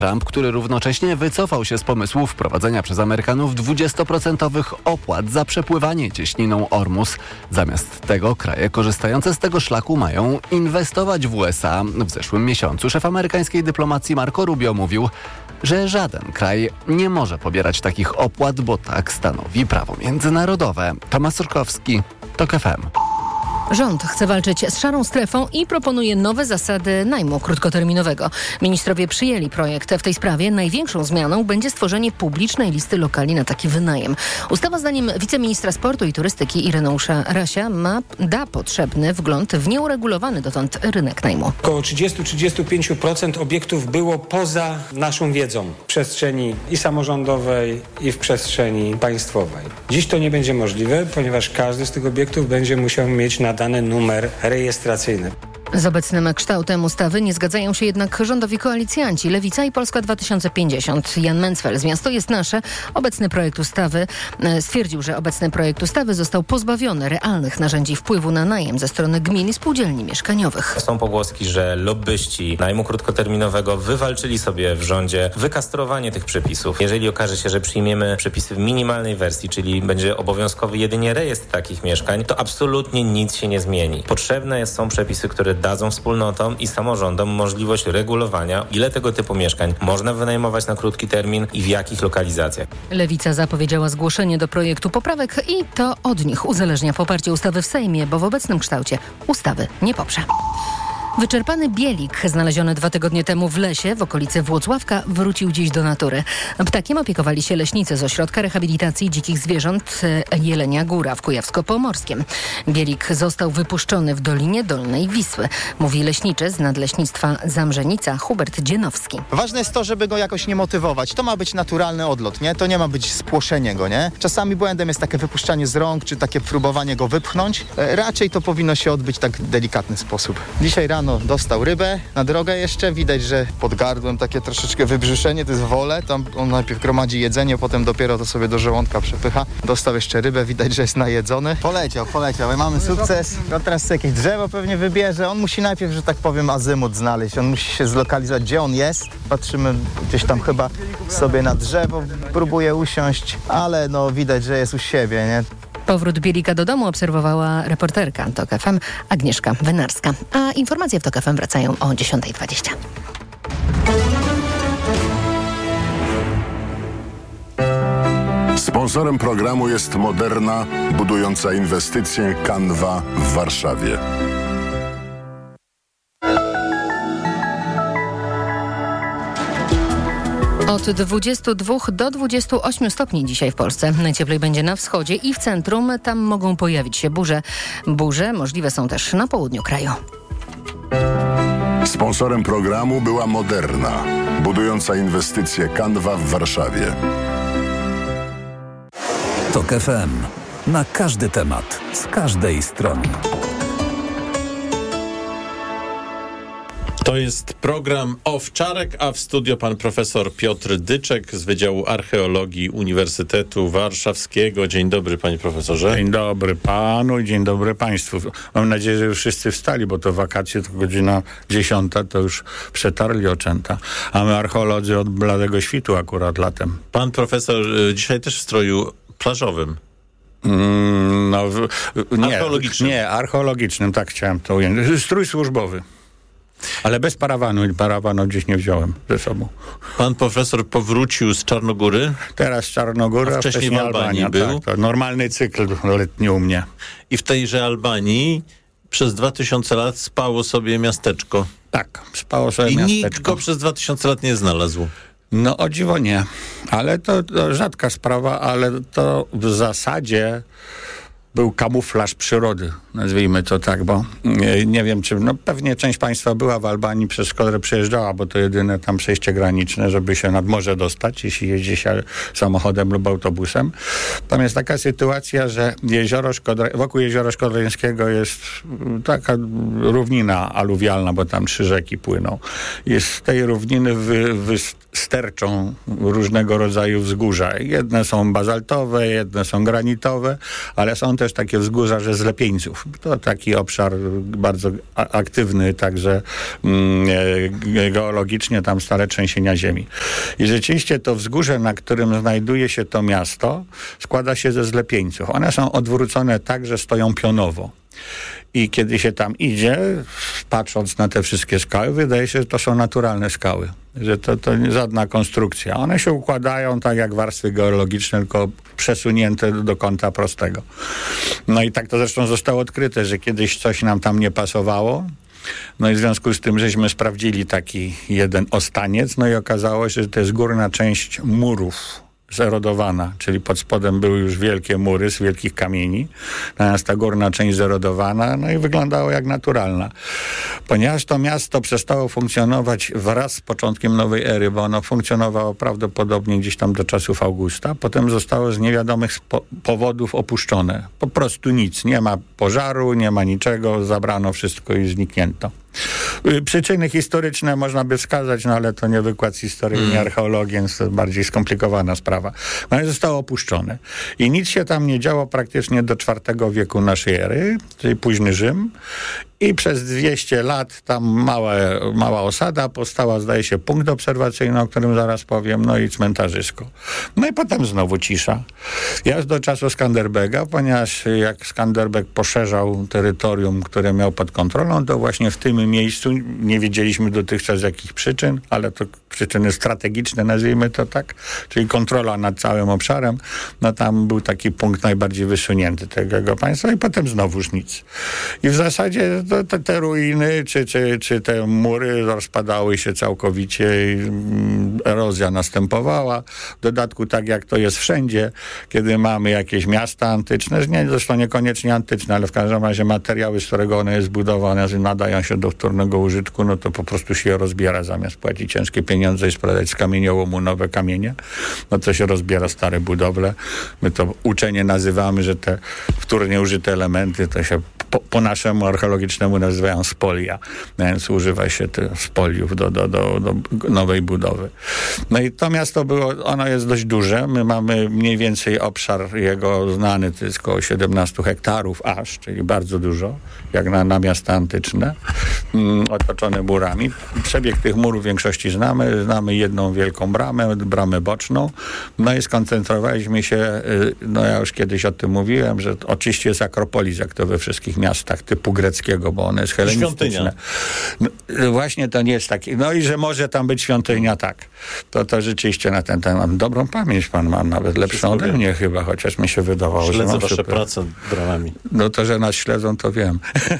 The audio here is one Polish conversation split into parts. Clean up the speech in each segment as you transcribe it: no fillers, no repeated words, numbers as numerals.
Trump, który równocześnie wycofał się z pomysłu wprowadzenia przez Amerykanów 20% opłat za przepływanie cieśniną Ormus. Zamiast tego kraje korzystające z tego szlaku mają inwestować w USA. W zeszłym miesiącu szef amerykańskiej dyplomacji Marco Rubio mówił, że żaden kraj nie może pobierać takich opłat, bo tak stanowi prawo międzynarodowe. Tomasz Surkowski, TOK FM. Rząd chce walczyć z szarą strefą i proponuje nowe zasady najmu krótkoterminowego. Ministrowie przyjęli projekt w tej sprawie. Największą zmianą będzie stworzenie publicznej listy lokali na taki wynajem. Ustawa zdaniem wiceministra sportu i turystyki Ireneusza Rasia da potrzebny wgląd w nieuregulowany dotąd rynek najmu. Około 30-35% obiektów było poza naszą wiedzą w przestrzeni i samorządowej, i w przestrzeni państwowej. Dziś to nie będzie możliwe, ponieważ każdy z tych obiektów będzie musiał mieć nadany numer rejestracyjny. Z obecnym kształtem ustawy nie zgadzają się jednak rządowi koalicjanci Lewica i Polska 2050. Jan Mencfel z Miasto jest nasze stwierdził, że obecny projekt ustawy został pozbawiony realnych narzędzi wpływu na najem ze strony gmin i spółdzielni mieszkaniowych. Są pogłoski, że lobbyści najmu krótkoterminowego wywalczyli sobie w rządzie wykastrowanie tych przepisów. Jeżeli okaże się, że przyjmiemy przepisy w minimalnej wersji, czyli będzie obowiązkowy jedynie rejestr takich mieszkań, to absolutnie nic się nie zmieni. Potrzebne są przepisy, które dadzą wspólnotom i samorządom możliwość regulowania, ile tego typu mieszkań można wynajmować na krótki termin i w jakich lokalizacjach. Lewica zapowiedziała zgłoszenie do projektu poprawek i to od nich uzależnia poparcie ustawy w Sejmie, bo w obecnym kształcie ustawy nie poprze. Wyczerpany bielik, znaleziony 2 tygodnie temu w lesie w okolicy Włocławka, wrócił dziś do natury. Ptakiem opiekowali się leśnicy z Ośrodka Rehabilitacji Dzikich Zwierząt Jelenia Góra w Kujawsko-Pomorskiem. Bielik został wypuszczony w Dolinie Dolnej Wisły, mówi leśniczy z Nadleśnictwa Zamrzenica Hubert Dzienowski. Ważne jest to, żeby go jakoś nie motywować. To ma być naturalny odlot, nie? To nie ma być spłoszenie go, nie? Czasami błędem jest takie wypuszczanie z rąk, czy takie próbowanie go wypchnąć. Raczej to powinno się odbyć tak w delikatny sposób. Dzisiaj rano dostał rybę, na drogę jeszcze, widać, że pod gardłem takie troszeczkę wybrzuszenie, to jest wolę, tam on najpierw gromadzi jedzenie, potem dopiero to sobie do żołądka przepycha. Dostał jeszcze rybę, widać, że jest najedzony. Poleciał, mamy sukces. No teraz sobie jakieś drzewo pewnie wybierze, on musi najpierw, że tak powiem, azymut znaleźć, on musi się zlokalizować, gdzie on jest. Patrzymy gdzieś tam chyba sobie na drzewo, próbuje usiąść, ale no widać, że jest u siebie, nie? Powrót bielika do domu obserwowała reporterka TOK FM Agnieszka Wynarska. A informacje w TOK FM wracają o 10:20. Sponsorem programu jest Moderna, budująca inwestycję Canva w Warszawie. Od 22 do 28 stopni dzisiaj w Polsce. Najcieplej będzie na wschodzie i w centrum. Tam mogą pojawić się burze. Burze możliwe są też na południu kraju. Sponsorem programu była Moderna, budująca inwestycję Canva w Warszawie. TOK FM. Na każdy temat, z każdej strony. To jest program Owczarek, a w studio pan profesor Piotr Dyczek z Wydziału Archeologii Uniwersytetu Warszawskiego. Dzień dobry, panie profesorze. Dzień dobry panu i dzień dobry państwu. Mam nadzieję, że już wszyscy wstali, bo to wakacje, to godzina 10, to już przetarli oczęta. A my archeolodzy od bladego świtu akurat latem. Pan profesor dzisiaj też w stroju plażowym. Archeologicznym. Nie, archeologicznym, tak chciałem to ująć. Strój służbowy. Ale bez parawanu. Parawanu gdzieś nie wziąłem ze sobą. Pan profesor powrócił z Czarnogóry? Teraz z Czarnogóry, a wcześniej w Albanii był. Tak, normalny cykl letni u mnie. I w tejże Albanii przez 2000 lat spało sobie miasteczko. Tak, spało sobie miasteczko. I nikt go przez 2000 lat nie znalazł. No o dziwo nie. Ale to rzadka sprawa, ale to w zasadzie był kamuflaż przyrody, nazwijmy to tak, bo nie wiem, czy pewnie część państwa była w Albanii, przez które przejeżdżała, bo to jedyne tam przejście graniczne, żeby się nad morze dostać, jeśli jeździ się samochodem lub autobusem. Tam jest taka sytuacja, że wokół Jeziora Szkodreńskiego jest taka równina aluwialna, bo tam 3 rzeki płyną. Jest z tej równiny sterczą różnego rodzaju wzgórza. Jedne są bazaltowe, jedne są granitowe, ale są też takie wzgórza, że zlepieńców. To taki obszar bardzo aktywny, także geologicznie tam stale trzęsienia ziemi. I rzeczywiście to wzgórze, na którym znajduje się to miasto, składa się ze zlepieńców. One są odwrócone tak, że stoją pionowo. I kiedy się tam idzie, patrząc na te wszystkie skały, wydaje się, że to są naturalne skały. Że to nie żadna konstrukcja. One się układają tak jak warstwy geologiczne, tylko przesunięte do kąta prostego. No i tak to zresztą zostało odkryte, że kiedyś coś nam tam nie pasowało. No i w związku z tym, żeśmy sprawdzili taki jeden ostaniec, no i okazało się, że to jest górna część murów zerodowana, czyli pod spodem były już wielkie mury z wielkich kamieni, natomiast ta górna część zerodowana, no i wyglądało jak naturalna. Ponieważ to miasto przestało funkcjonować wraz z początkiem nowej ery, bo ono funkcjonowało prawdopodobnie gdzieś tam do czasów Augusta, potem zostało z niewiadomych powodów opuszczone. Po prostu nic. Nie ma pożaru, nie ma niczego, zabrano wszystko i zniknięto. Przyczyny historyczne można by wskazać, no ale to nie wykład z historii, nie archeologii, więc to bardziej skomplikowana sprawa. No i zostało opuszczone. I nic się tam nie działo praktycznie do IV wieku naszej ery, czyli późny Rzym. I przez 200 lat tam mała osada powstała, zdaje się, punkt obserwacyjny, o którym zaraz powiem, no i cmentarzysko. No i potem znowu cisza. Aż do czasu Skanderbega, ponieważ jak Skanderbeg poszerzał terytorium, które miał pod kontrolą, to właśnie w tym miejscu, nie wiedzieliśmy dotychczas z jakich przyczyn, ale to przyczyny strategiczne, nazwijmy to tak, czyli kontrola nad całym obszarem, no tam był taki punkt najbardziej wysunięty tego państwa i potem znowuż nic. I w zasadzie te ruiny, czy te mury rozpadały się całkowicie i erozja następowała. W dodatku, tak jak to jest wszędzie, kiedy mamy jakieś miasta antyczne, zresztą niekoniecznie antyczne, ale w każdym razie materiały, z którego one jest zbudowane, nadają się do wtórnego użytku, no to po prostu się je rozbiera, zamiast płacić ciężkie pieniądze i sprzedać z kamieniołomu nowe kamienie, no to się rozbiera stare budowle. My to uczenie nazywamy, że te wtórnie użyte elementy to się po naszemu archeologicznemu nazywają spolia, więc używa się tych spoliów do nowej budowy. No i to miasto ono jest dość duże. My mamy mniej więcej obszar jego znany, to jest około 17 hektarów aż, czyli bardzo dużo, jak na miasta antyczne, otoczone murami. Przebieg tych murów w większości znamy jedną wielką bramę boczną, no i skoncentrowaliśmy się, no ja już kiedyś o tym mówiłem, że oczywiście jest Akropolis, jak to we wszystkich miastach typu greckiego, bo ono jest helenistyczne. No, właśnie to nie jest taki. No i że może tam być świątynia, tak. To rzeczywiście na ten temat. Dobrą pamięć pan ma, nawet lepszą ode mnie chyba, chociaż mi się wydawało, śledzę że wasze prace bramami. No to, że nas śledzą, to wiem.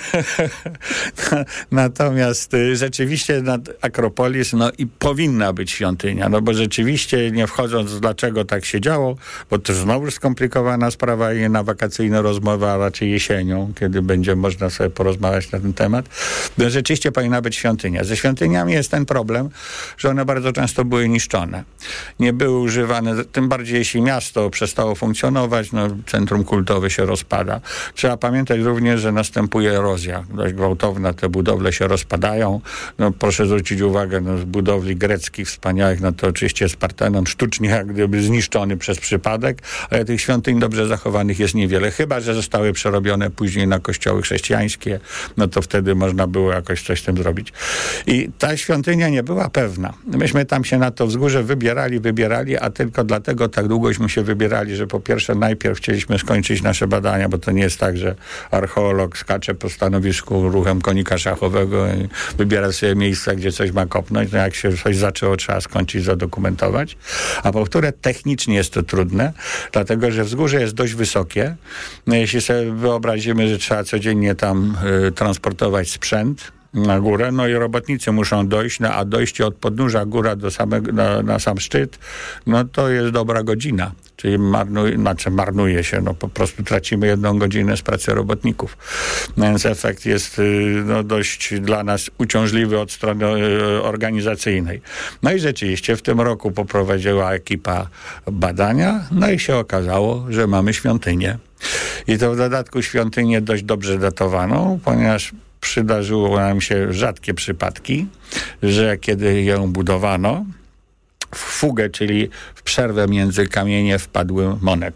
Natomiast rzeczywiście nad Akropolis, no i powinna być świątynia, no bo rzeczywiście, nie wchodząc dlaczego tak się działo, bo to znowu skomplikowana sprawa i na wakacyjne rozmowy, a raczej jesienią, kiedy będzie można sobie porozmawiać na ten temat. No, rzeczywiście powinna być świątynia. Ze świątyniami jest ten problem, że one bardzo często były niszczone. Nie były używane, tym bardziej jeśli miasto przestało funkcjonować, no centrum kultowe się rozpada. Trzeba pamiętać również, że następuje erozja dość gwałtowna, te budowle się rozpadają. No, proszę zwrócić uwagę, no, z budowli greckich wspaniałych, no to oczywiście jest Partenon sztucznie jak gdyby zniszczony przez przypadek, ale tych świątyń dobrze zachowanych jest niewiele, chyba że zostały przerobione później na kościoły chrześcijańskie, no to wtedy można było jakoś coś z tym zrobić. I ta świątynia nie była pewna. Myśmy tam się na to wzgórze wybierali, a tylko dlatego tak długośmy się wybierali, że po pierwsze najpierw chcieliśmy skończyć nasze badania, bo to nie jest tak, że archeolog skacze po stanowisku ruchem konika szachowego i wybiera sobie miejsca, gdzie coś ma kopnąć. No jak się coś zaczęło, trzeba skończyć, zadokumentować. A po które technicznie jest to trudne, dlatego, że wzgórze jest dość wysokie. No jeśli sobie wyobrazimy, że trzeba codziennie tam transportować sprzęt na górę, no i robotnicy muszą dojść, no a dojście od podnóża góra do na sam szczyt, no to jest dobra godzina. Czyli marnuje się, no po prostu tracimy 1 godzinę z pracy robotników. No więc efekt jest no, dość dla nas uciążliwy od strony organizacyjnej. No i rzeczywiście w tym roku poprowadziła ekipa badania, no i się okazało, że mamy świątynię. I to w dodatku świątynię dość dobrze datowaną, ponieważ przydarzyło nam się rzadkie przypadki, że kiedy ją budowano, w fugę, czyli w przerwę między kamienie wpadły monety.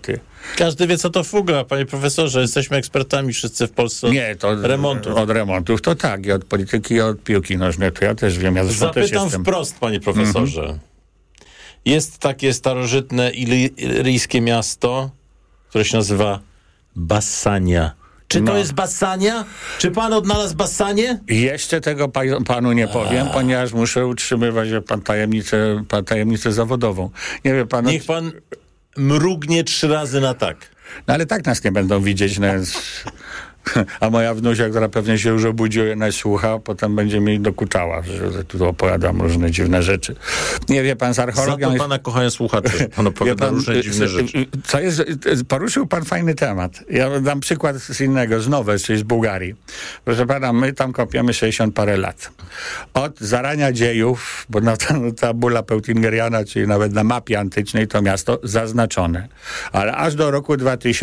Każdy wie, co to fugla, panie profesorze. Jesteśmy ekspertami wszyscy w Polsce remontów. Od remontów to tak, i od polityki, i od piłki nożnej, to ja też wiem. Ja Zapytam wprost, panie profesorze. Jest takie starożytne ilijskie miasto, które się nazywa Bassania. Czy to jest Bassania? Czy pan odnalazł Bassanię? Jeszcze tego panu nie powiem, ponieważ muszę utrzymywać tajemnicę zawodową. Nie wie pan... Niech pan mrugnie 3 razy na tak. No ale tak nas nie będą widzieć, więc... A moja wnusia, która pewnie się już obudziła, nas słucha, potem będzie mi dokuczała, że tu opowiadam różne dziwne rzeczy. Nie wie pan, z archeologią... Za to pana kochają słuchacze, pan opowiada różne dziwne rzeczy. Poruszył pan fajny temat. Ja dam przykład z innego, z Nowe, czyli z Bułgarii. Proszę pana, my tam kopiemy 60 parę lat. Od zarania dziejów, bo na tabula peutingeriana, czyli nawet na mapie antycznej, to miasto zaznaczone. Ale aż do roku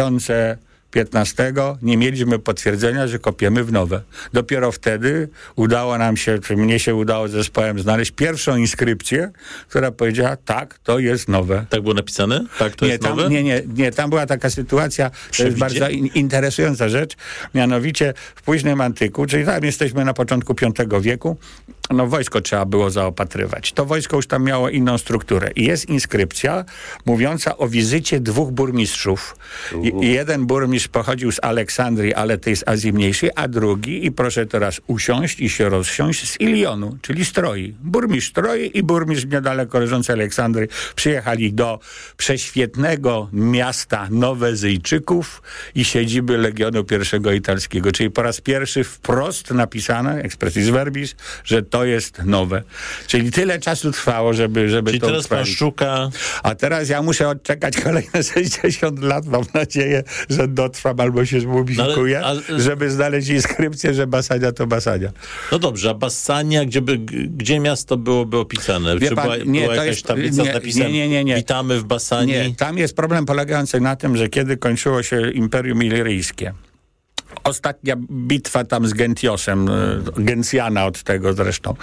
2015 nie mieliśmy potwierdzenia, że kopiemy w Nowe. Dopiero wtedy udało nam się, czy mnie się udało z zespołem znaleźć pierwszą inskrypcję, która powiedziała, tak, to jest Nowe. Tak było napisane? Tak, to jest Nowe? Nie, tam była taka sytuacja, to jest bardzo interesująca rzecz, mianowicie w późnym antyku, czyli tam jesteśmy na początku V wieku, wojsko trzeba było zaopatrywać. To wojsko już tam miało inną strukturę. I jest inskrypcja mówiąca o wizycie 2 burmistrzów. Jeden burmistrz pochodził z Aleksandrii, ale tej z Azji Mniejszej, a drugi, i proszę teraz usiąść i się rozsiąść, z Ilionu, czyli z Troi. Burmistrz Troi i burmistrz niedaleko leżącej Aleksandrii przyjechali do prześwietnego miasta Nowezyjczyków i siedziby Legionu I Italskiego. Czyli po raz pierwszy wprost napisane, expressis verbis, że to jest Nowe. Czyli tyle czasu trwało, żeby czyli to teraz pan szuka... A teraz ja muszę odczekać kolejne 60 lat, mam nadzieję, że dotrwam albo się zmobilikuję, żeby znaleźć inskrypcję, że Bassania to Bassania. No dobrze, a Bassania, gdzie miasto byłoby opisane? Czy była jakaś tablica z napisem nie. Witamy w Bassanii? Nie, tam jest problem polegający na tym, że kiedy kończyło się Imperium Iliryjskie, ostatnia bitwa tam z Gentiosem, Gencjana od tego zresztą,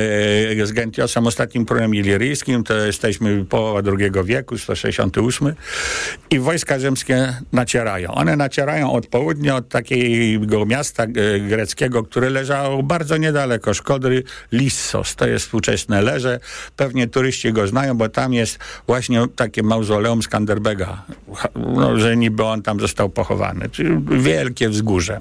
z Gentiosem, ostatnim królem iliryjskim, to jesteśmy połowa II wieku, 168, i wojska rzymskie nacierają. One nacierają od południa, od takiego miasta greckiego, które leżało bardzo niedaleko Szkodry, Lissos. To jest współczesne Leże. Pewnie turyści go znają, bo tam jest właśnie takie mauzoleum Skanderbega, że niby on tam został pochowany. Czyli wielkie wzgórze.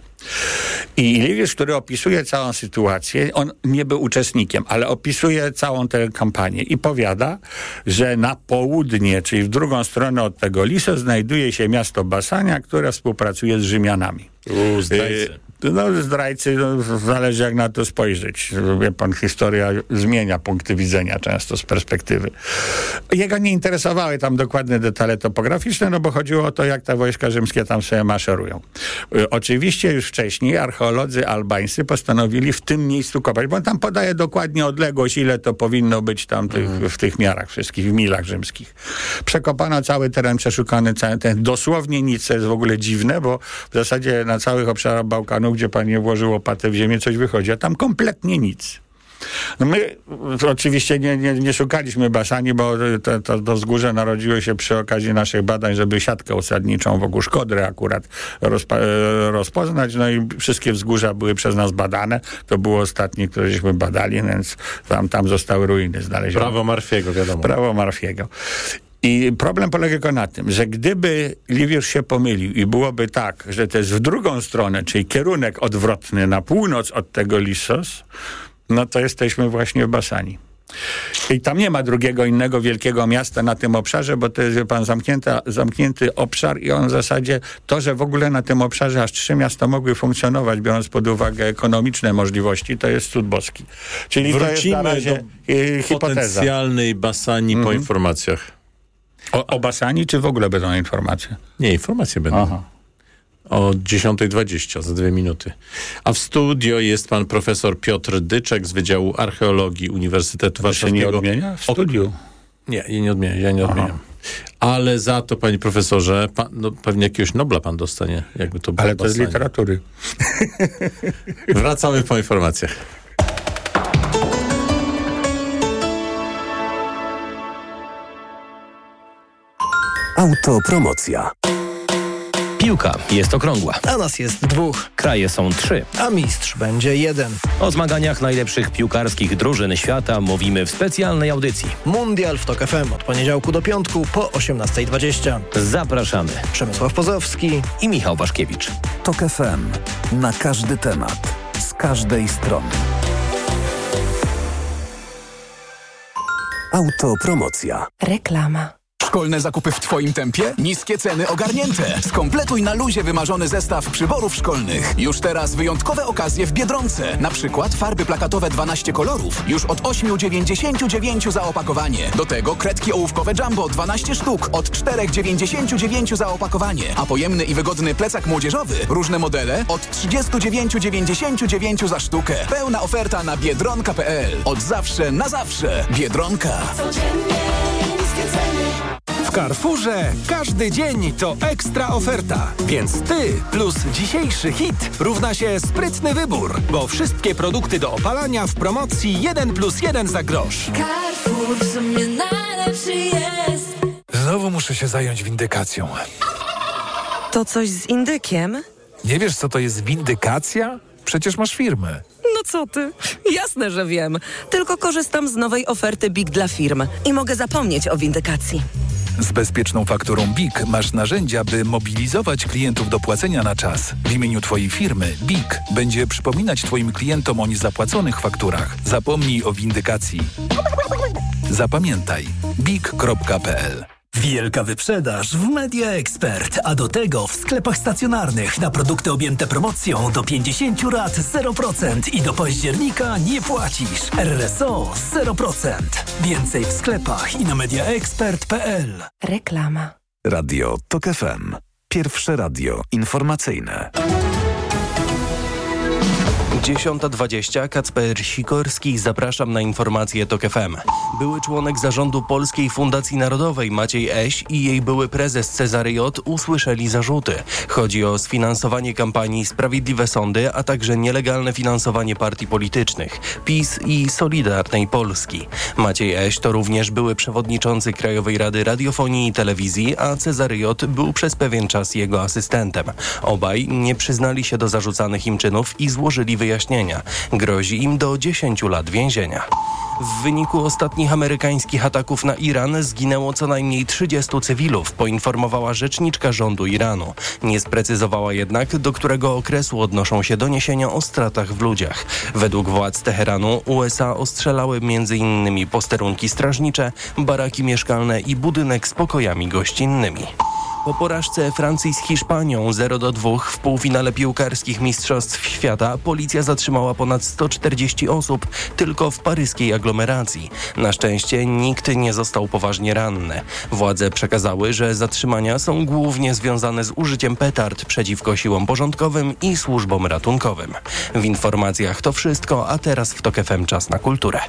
I Ilirysz, który opisuje całą sytuację, on nie był uczestnikiem, ale opisuje całą tę kampanię i powiada, że na południe, czyli w drugą stronę od tego Lissos, znajduje się miasto Bassania, które współpracuje z Rzymianami. Zdrajcy. Zdrajcy, zależy jak na to spojrzeć. Wie pan, historia zmienia punkty widzenia często z perspektywy. Jego nie interesowały tam dokładne detale topograficzne, bo chodziło o to, jak te wojska rzymskie tam sobie maszerują. Oczywiście już wcześniej archeolodzy albańscy postanowili w tym miejscu kopać, bo on tam podaje dokładnie odległość, ile to powinno być tam w tych miarach wszystkich, w milach rzymskich. Przekopano cały teren, przeszukany cały ten, dosłownie nic, co jest w ogóle dziwne, bo w zasadzie na całych obszarach Bałkanów, gdzie pan nie włożył łopatę w ziemię, coś wychodzi, a tam kompletnie nic. My oczywiście nie szukaliśmy Bassanii, bo to wzgórze narodziło się przy okazji naszych badań, żeby siatkę osadniczą wokół Szkodry akurat rozpoznać, i wszystkie wzgórza były przez nas badane. To było ostatnie, które żeśmy badali, więc tam zostały ruiny znalezione. Prawo Marfiego, wiadomo. Prawo Marfiego. I problem polega tylko na tym, że gdyby Liviusz się pomylił i byłoby tak, że to jest w drugą stronę, czyli kierunek odwrotny na północ od tego Lissos, to jesteśmy właśnie w Bassanii. I tam nie ma drugiego innego wielkiego miasta na tym obszarze, bo to jest, wie pan, zamknięty obszar i on w zasadzie to, że w ogóle na tym obszarze aż 3 miasta mogły funkcjonować, biorąc pod uwagę ekonomiczne możliwości, to jest cud boski. Czyli wrócimy to jest na razie do potencjalnej Bassanii po informacjach. O Bassanii, czy w ogóle będą informacje? Nie, informacje będą. Aha. O 10:20, za 2 minuty. A w studio jest pan profesor Piotr Dyczek z Wydziału Archeologii Uniwersytetu Warszawskiego. To się nie odmienia w studiu? Nie, ja nie odmieniam. Ale za to, panie profesorze, pewnie jakiegoś Nobla pan dostanie, jakby to było. Ale to jest literatury. Wracamy po informacjach. Autopromocja. Piłka jest okrągła. A nas jest 2. Kraje są 3. A mistrz będzie 1. O zmaganiach najlepszych piłkarskich drużyn świata mówimy w specjalnej audycji. Mundial w TOK FM od poniedziałku do piątku po 18:20. Zapraszamy. Przemysław Pozowski i Michał Waszkiewicz. TOK FM. Na każdy temat. Z każdej strony. Autopromocja. Reklama. Szkolne zakupy w Twoim tempie? Niskie ceny ogarnięte. Skompletuj na luzie wymarzony zestaw przyborów szkolnych. Już teraz wyjątkowe okazje w Biedronce. Na przykład farby plakatowe 12 kolorów. Już od 8,99 za opakowanie. Do tego kredki ołówkowe Jumbo 12 sztuk od 4,99 za opakowanie. A pojemny i wygodny plecak młodzieżowy, różne modele od 39,99 za sztukę. Pełna oferta na biedronka.pl. Od zawsze na zawsze. Biedronka. W Carrefourze każdy dzień to ekstra oferta, więc ty plus dzisiejszy hit równa się sprytny wybór, bo wszystkie produkty do opalania w promocji 1+1 za grosz. Carrefour w sumie najlepszy jest. Znowu muszę się zająć windykacją. To coś z indykiem? Nie wiesz, co to jest windykacja? Przecież masz firmę. No co ty? Jasne, że wiem. Tylko korzystam z nowej oferty BIG dla firm i mogę zapomnieć o windykacji. Z bezpieczną fakturą BIG masz narzędzia, by mobilizować klientów do płacenia na czas. W imieniu Twojej firmy BIG będzie przypominać Twoim klientom o niezapłaconych fakturach. Zapomnij o windykacji. Zapamiętaj. BIG.pl. Wielka wyprzedaż w Media Expert, a do tego w sklepach stacjonarnych na produkty objęte promocją do 50 lat 0% i do października nie płacisz. RSO 0%. Więcej w sklepach i na mediaexpert.pl. Reklama. Radio TOK FM. Pierwsze radio informacyjne. 10:20. Kacper Sikorski. Zapraszam na informacje TOK FM. Były członek zarządu Polskiej Fundacji Narodowej Maciej Eś i jej były prezes Cezary J. usłyszeli zarzuty. Chodzi o sfinansowanie kampanii Sprawiedliwe Sądy, a także nielegalne finansowanie partii politycznych PiS i Solidarnej Polski. Maciej Eś to również były przewodniczący Krajowej Rady Radiofonii i Telewizji, a Cezary J. był przez pewien czas jego asystentem. Obaj nie przyznali się do zarzucanych im czynów i złożyli wyjaśnienia. Grozi im do 10 lat więzienia. W wyniku ostatnich amerykańskich ataków na Iran zginęło co najmniej 30 cywilów, poinformowała rzeczniczka rządu Iranu. Nie sprecyzowała jednak, do którego okresu odnoszą się doniesienia o stratach w ludziach. Według władz Teheranu USA ostrzelały m.in. posterunki strażnicze, baraki mieszkalne i budynek z pokojami gościnnymi. Po porażce Francji z Hiszpanią 0-2 w półfinale piłkarskich Mistrzostw Świata policja zatrzymała ponad 140 osób tylko w paryskiej aglomeracji. Na szczęście nikt nie został poważnie ranny. Władze przekazały, że zatrzymania są głównie związane z użyciem petard przeciwko siłom porządkowym i służbom ratunkowym. W informacjach to wszystko, a teraz w TOK FM czas na kulturę.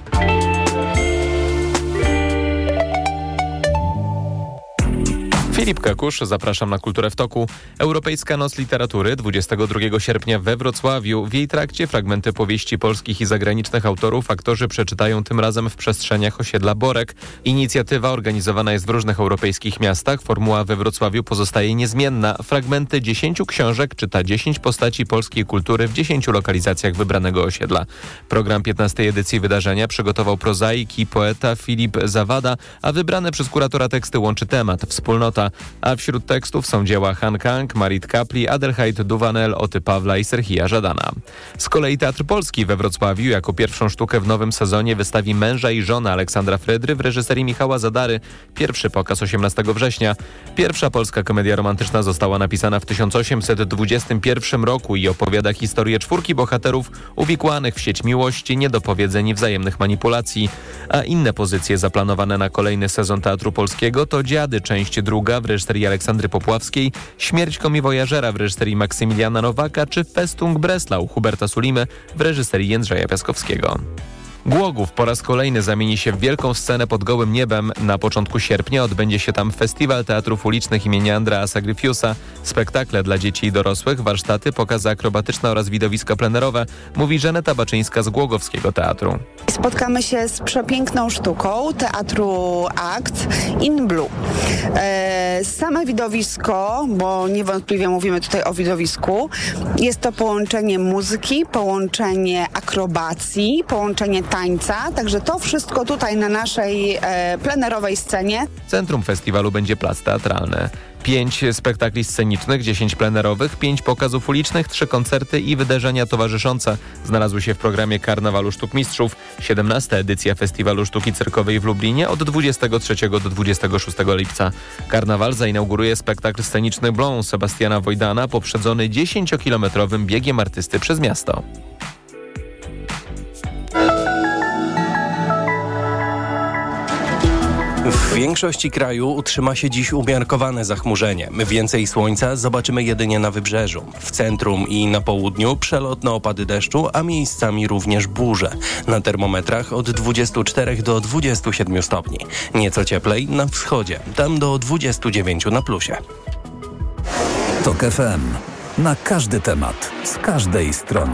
Filip Kakusz, zapraszam na Kulturę w toku. Europejska Noc Literatury 22 sierpnia we Wrocławiu. W jej trakcie fragmenty powieści polskich i zagranicznych autorów aktorzy przeczytają tym razem w przestrzeniach osiedla Borek. Inicjatywa organizowana jest w różnych europejskich miastach. Formuła we Wrocławiu pozostaje niezmienna. Fragmenty 10 książek czyta 10 postaci polskiej kultury w 10 lokalizacjach wybranego osiedla. Program 15. edycji wydarzenia przygotował prozaik i poeta Filip Zawada, a wybrane przez kuratora teksty łączy temat wspólnota. A wśród tekstów są dzieła Han Kang, Marit Kapli, Adelheid Duvanel, Oty Pawla i Serhija Żadana. Z kolei Teatr Polski we Wrocławiu jako pierwszą sztukę w nowym sezonie wystawi Męża i żonę Aleksandra Frydry w reżyserii Michała Zadary. Pierwszy pokaz 18 września. Pierwsza polska komedia romantyczna została napisana w 1821 roku i opowiada historię 4 bohaterów uwikłanych w sieć miłości, niedopowiedzeń i wzajemnych manipulacji. A inne pozycje zaplanowane na kolejny sezon Teatru Polskiego to Dziady, część 2 w reżyserii Aleksandry Popławskiej, Śmierć komiwojażera w reżyserii Maksymiliana Nowaka czy Festung Breslau Huberta Sulimy w reżyserii Jędrzeja Piaskowskiego. Głogów po raz kolejny zamieni się w wielką scenę pod gołym niebem. Na początku sierpnia odbędzie się tam Festiwal Teatrów Ulicznych imienia Andreasa Gryfiusa. Spektakle dla dzieci i dorosłych, warsztaty, pokazy akrobatyczne oraz widowiska plenerowe, mówi Żaneta Baczyńska z Głogowskiego Teatru. Spotkamy się z przepiękną sztuką Teatru Akt in Blue. Same widowisko, bo niewątpliwie mówimy tutaj o widowisku, jest to połączenie muzyki, połączenie akrobacji, połączenie tańca, także to wszystko tutaj na naszej plenerowej scenie. Centrum festiwalu będzie plac teatralny. 5 spektakli scenicznych, 10 plenerowych, 5 pokazów ulicznych, 3 koncerty i wydarzenia towarzyszące znalazły się w programie Karnawalu Sztuk Mistrzów. 17. edycja Festiwalu Sztuki Cyrkowej w Lublinie od 23 do 26 lipca. Karnawal zainauguruje spektakl sceniczny Blond Sebastiana Wojdana, poprzedzony 10-kilometrowym biegiem artysty przez miasto. W większości kraju utrzyma się dziś umiarkowane zachmurzenie. Więcej słońca zobaczymy jedynie na wybrzeżu. W centrum i na południu przelotne opady deszczu, a miejscami również burze. Na termometrach od 24 do 27 stopni. Nieco cieplej na wschodzie, tam do 29 na plusie. TOK FM. Na każdy temat, z każdej strony.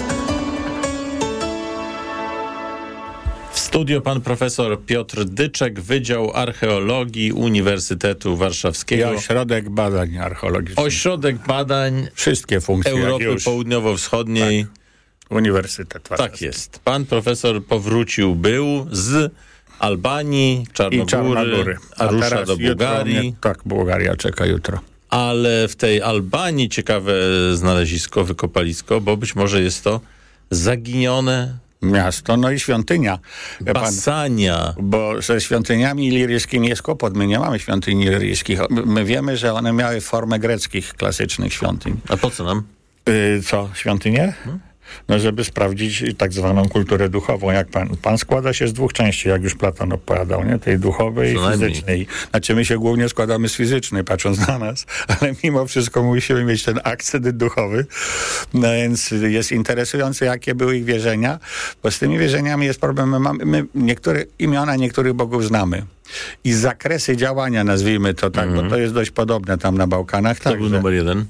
W studio pan profesor Piotr Dyczek, Wydział Archeologii Uniwersytetu Warszawskiego. I Ośrodek Badań Archeologicznych. Ośrodek Badań wszystkie funkcje Europy Południowo-Wschodniej. Tak. Uniwersytet Warszawski. Tak jest. Pan profesor był z Albanii, Czarnogóry, a rusza do Bułgarii. Tak, Bułgaria czeka jutro. Ale w tej Albanii ciekawe znalezisko, wykopalisko, bo być może jest to zaginione miasto, no i świątynia. Bassania. Bo ze świątyniami iliryjskimi jest kłopot. My nie mamy świątyń iliryjskich. My wiemy, że one miały formę greckich, klasycznych świątyń. A po co nam? Co? Świątynie? No, żeby sprawdzić tak zwaną kulturę duchową. Jak pan składa się z dwóch części, jak już Platon opowiadał, nie? Tej duchowej i fizycznej. Znaczy my się głównie składamy z fizycznej, patrząc na nas, ale mimo wszystko musimy mieć ten akcent duchowy. No więc jest interesujące, jakie były ich wierzenia, bo z tymi wierzeniami jest problem. My niektóre imiona niektórych bogów znamy. I zakresy działania, nazwijmy to tak, bo to jest dość podobne tam na Bałkanach. To był numer 1.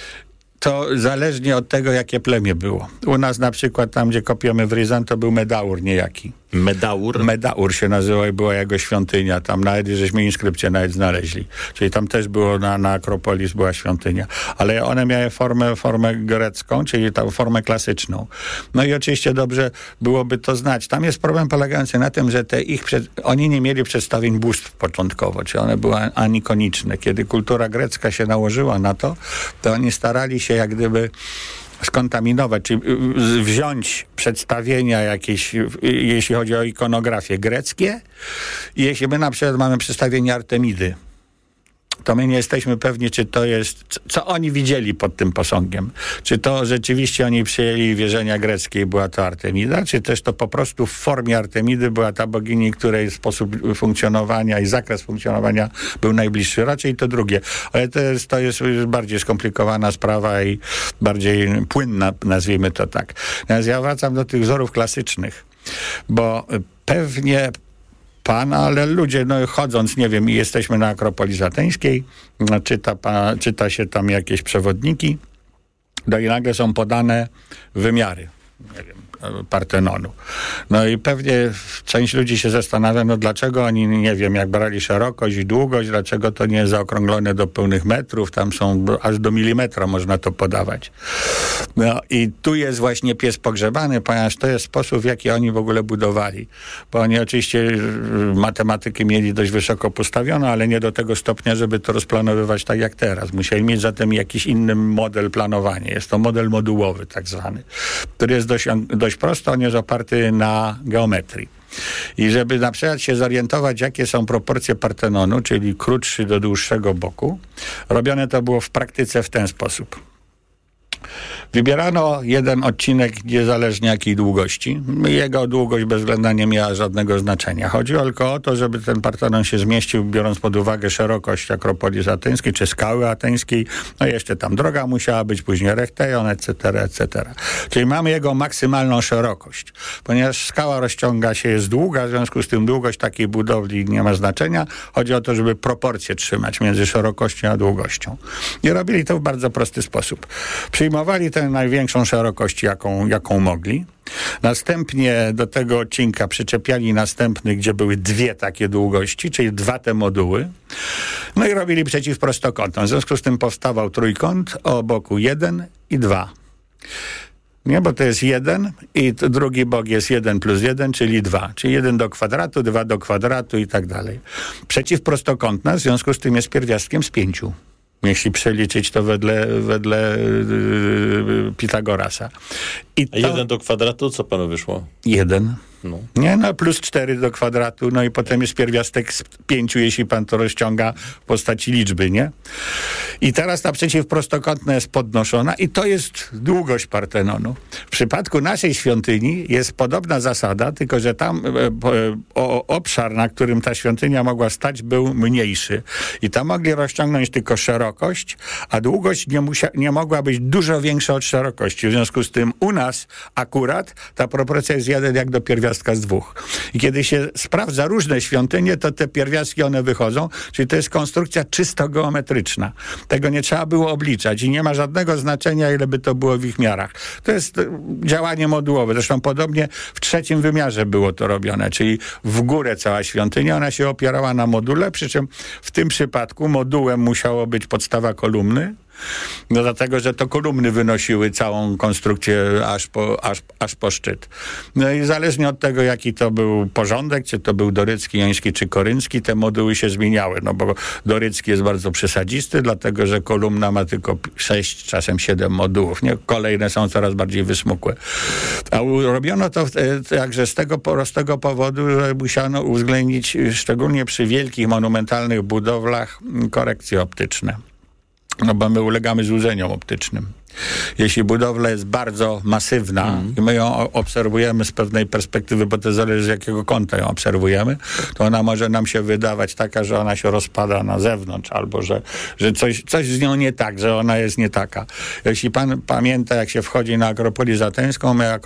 To zależnie od tego, jakie plemię było. U nas na przykład tam, gdzie kopiemy w Ryzan, to był Medaur niejaki. Medaur? Medaur się nazywał i była jego świątynia. Tam nawet, żeśmy inskrypcję nawet znaleźli. Czyli tam też było na Akropolis była świątynia. Ale one miały formę grecką, czyli tą formę klasyczną. No i oczywiście dobrze byłoby to znać. Tam jest problem polegający na tym, że oni nie mieli przedstawień bóstw początkowo, czyli one były anikoniczne. Kiedy kultura grecka się nałożyła na to oni starali się jak gdyby skontaminować, czyli wziąć przedstawienia jakieś, jeśli chodzi o ikonografię greckie. I jeśli my na przykład mamy przedstawienie Artemidy, to my nie jesteśmy pewni, czy to jest, co oni widzieli pod tym posągiem. Czy to rzeczywiście oni przyjęli wierzenia greckie i była to Artemida, czy też to po prostu w formie Artemidy była ta bogini, której sposób funkcjonowania i zakres funkcjonowania był najbliższy. Raczej to drugie. Ale to jest bardziej skomplikowana sprawa i bardziej płynna, nazwijmy to tak. Natomiast ja wracam do tych wzorów klasycznych, bo pewnie ale ludzie, chodząc, nie wiem, jesteśmy na Akropolis Ateńskiej, czyta się tam jakieś przewodniki, i nagle są podane wymiary, nie wiem, Partenonu. No i pewnie część ludzi się zastanawia, dlaczego oni, nie wiem, jak brali szerokość i długość, dlaczego to nie jest zaokrąglone do pełnych metrów, tam są aż do milimetra można to podawać. No i tu jest właśnie pies pogrzebany, ponieważ to jest sposób, w jaki oni w ogóle budowali. Bo oni oczywiście matematyki mieli dość wysoko postawioną, ale nie do tego stopnia, żeby to rozplanowywać tak jak teraz. Musieli mieć zatem jakiś inny model planowania. Jest to model modułowy tak zwany, który jest dość prosty, on jest oparty na geometrii. I żeby na przykład się zorientować, jakie są proporcje Partenonu, czyli krótszy do dłuższego boku, robione to było w praktyce w ten sposób. Wybierano jeden odcinek niezależnie jakiej długości. Jego długość bezwzględna nie miała żadnego znaczenia. Chodziło tylko o to, żeby ten Partenon się zmieścił, biorąc pod uwagę szerokość Akropolii Ateńskiej, czy skały ateńskiej. No jeszcze tam droga musiała być, później Rechteion, etc., etc. Czyli mamy jego maksymalną szerokość. Ponieważ skała rozciąga się, jest długa, w związku z tym długość takiej budowli nie ma znaczenia. Chodzi o to, żeby proporcje trzymać między szerokością a długością. I robili to w bardzo prosty sposób. Przyjmowali tę największą szerokość, jaką mogli. Następnie do tego odcinka przyczepiali następny, gdzie były dwie takie długości, czyli dwa te moduły. No i robili przeciwprostokątną. W związku z tym powstawał trójkąt o boku 1 i 2. Nie, bo to jest 1 i drugi bok jest 1 plus 1, czyli 2. Czyli 1 do kwadratu, 2 do kwadratu i tak dalej. Przeciwprostokątna w związku z tym jest pierwiastkiem z 5. Jeśli przeliczyć to wedle Pitagorasa. A 1 do kwadratu, co panu wyszło? 1. No. Nie, no plus 4 do kwadratu, no i potem jest pierwiastek z 5, jeśli pan to rozciąga w postaci liczby, nie? I teraz ta przeciwprostokątna jest podnoszona i to jest długość Partenonu. W przypadku naszej świątyni jest podobna zasada, tylko że tam obszar, na którym ta świątynia mogła stać, był mniejszy. I tam mogli rozciągnąć tylko szerokość, a długość nie mogła być dużo większa od szerokości. W związku z tym u nas akurat ta proporcja jest 1 jak do pierwiastka z 2. I kiedy się sprawdza różne świątynie, to te pierwiastki one wychodzą, czyli to jest konstrukcja czysto geometryczna. Tego nie trzeba było obliczać i nie ma żadnego znaczenia, ile by to było w ich miarach. To jest działanie modułowe. Zresztą podobnie w trzecim wymiarze było to robione, czyli w górę cała świątynia, ona się opierała na module, przy czym w tym przypadku modułem musiało być podstawa kolumny, no dlatego, że to kolumny wynosiły całą konstrukcję aż po szczyt. No i zależnie od tego, jaki to był porządek, czy to był dorycki, joński, czy koryncki, te moduły się zmieniały, no bo dorycki jest bardzo przesadzisty, dlatego, że kolumna ma tylko 6, czasem 7 modułów, nie? Kolejne są coraz bardziej wysmukłe. A robiono to także z tego prostego powodu, że musiano uwzględnić, szczególnie przy wielkich, monumentalnych budowlach, korekcje optyczne. No bo my ulegamy złudzeniom optycznym. Jeśli budowla jest bardzo masywna i my ją obserwujemy z pewnej perspektywy, bo to zależy z jakiego kąta ją obserwujemy, to ona może nam się wydawać taka, że ona się rozpada na zewnątrz, albo że coś z nią nie tak, że ona jest nie taka. Jeśli pan pamięta, jak się wchodzi na Akropolię Ateńską, my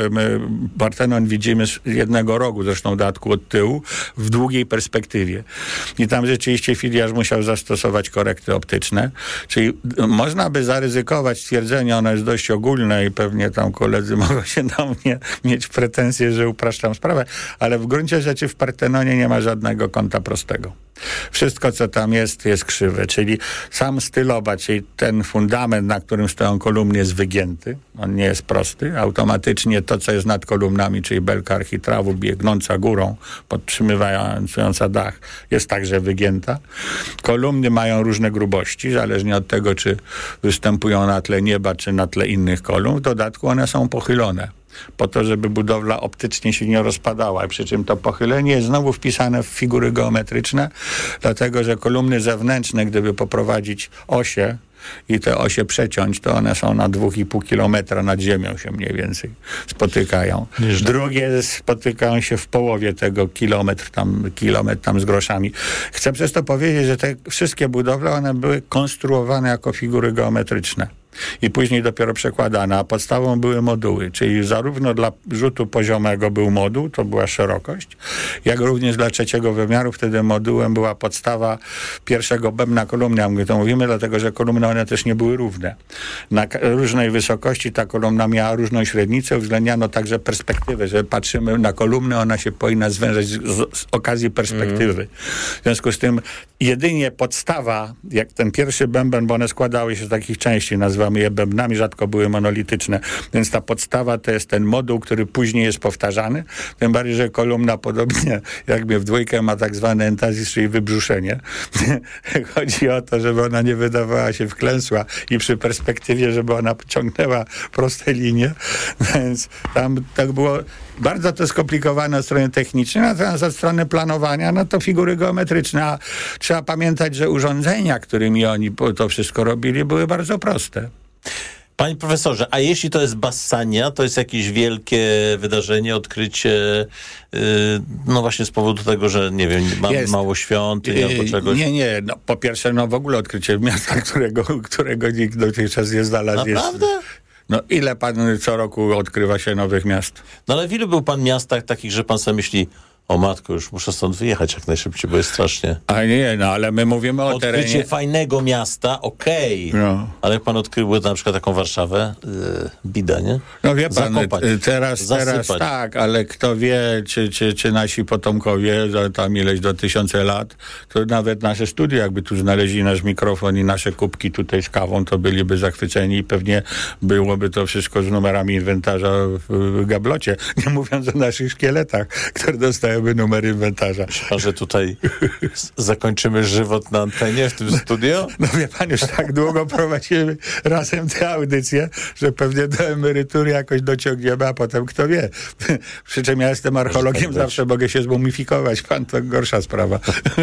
Partenon widzimy z jednego rogu, zresztą dodatku od tyłu, w długiej perspektywie. I tam rzeczywiście Filiarz musiał zastosować korekty optyczne, czyli można by zaryzykować stwierdzenie, ono jest dość ogólne i pewnie tam koledzy mogą się do mnie mieć pretensje, że upraszczam sprawę, ale w gruncie rzeczy w Partenonie nie ma żadnego kąta prostego. Wszystko, co tam jest krzywe, czyli sam styloba, czyli ten fundament, na którym stoją kolumny, jest wygięty, on nie jest prosty. Automatycznie to, co jest nad kolumnami, czyli belka architrawu biegnąca górą, podtrzymywająca dach, jest także wygięta. Kolumny mają różne grubości, zależnie od tego, czy występują na tle nieba, czy na tle innych kolumn. W dodatku one są pochylone, po to, żeby budowla optycznie się nie rozpadała. Przy czym to pochylenie jest znowu wpisane w figury geometryczne, dlatego, że kolumny zewnętrzne, gdyby poprowadzić osie i te osie przeciąć, to one są na 2,5 kilometra nad ziemią się mniej więcej spotykają. Drugie spotykają się w połowie tego kilometr tam z groszami. Chcę przez to powiedzieć, że te wszystkie budowle, one były konstruowane jako figury geometryczne i później dopiero przekładane, a podstawą były moduły, czyli zarówno dla rzutu poziomego był moduł, to była szerokość, jak również dla trzeciego wymiaru wtedy modułem była podstawa pierwszego bębna kolumny, my to mówimy, dlatego, że kolumny one też nie były równe. Na różnej wysokości ta kolumna miała różną średnicę, uwzględniano także perspektywę, że patrzymy na kolumnę, ona się powinna zwężać z okazji perspektywy. W związku z tym jedynie podstawa, jak ten pierwszy bęben, bo one składały się z takich części, nazywamy je bębnami, rzadko były monolityczne, więc ta podstawa to jest ten moduł, który później jest powtarzany, tym bardziej, że kolumna podobnie jak mnie w dwójkę ma tak zwany entazis, czyli wybrzuszenie. Chodzi o to, żeby ona nie wydawała się wklęsła i przy perspektywie, żeby ona ciągnęła proste linie, więc tam tak było bardzo to skomplikowane od strony technicznej, natomiast od strony planowania, no to figury geometryczne, a trzeba pamiętać, że urządzenia, którymi oni to wszystko robili, były bardzo proste. Panie profesorze, a jeśli to jest Bassania, to jest jakieś wielkie wydarzenie, odkrycie, no właśnie z powodu tego, że nie wiem, mamy mało świątyń albo czegoś? Nie. No, po pierwsze, w ogóle odkrycie miasta, którego nikt dotychczas nie znalazł. Naprawdę? No ile pan co roku odkrywa się nowych miast? No ale w ilu był pan miastach takich, że pan sobie myśli, o matko, już muszę stąd wyjechać jak najszybciej, bo jest strasznie. A nie, ale my mówimy o terenie. Odkrycie fajnego miasta, okej. No. Ale jak pan odkrył na przykład taką Warszawę, bida, nie? No wie pan, Zakopać, teraz tak, ale kto wie, czy nasi potomkowie za tam ileś do 1000 lat, to nawet nasze studia, jakby tu znaleźli nasz mikrofon i nasze kubki tutaj z kawą, to byliby zachwyceni i pewnie byłoby to wszystko z numerami inwentarza w gablocie. Nie mówiąc o naszych szkieletach, które dostają numer inwentarza. A że tutaj zakończymy żywot na antenie w tym studio? No wie pan, już tak długo prowadzimy razem tę audycję, że pewnie do emerytury jakoś dociągniemy, a potem kto wie. Przy czym ja jestem archeologiem, tak zawsze mogę się zmumifikować. Pan to gorsza sprawa.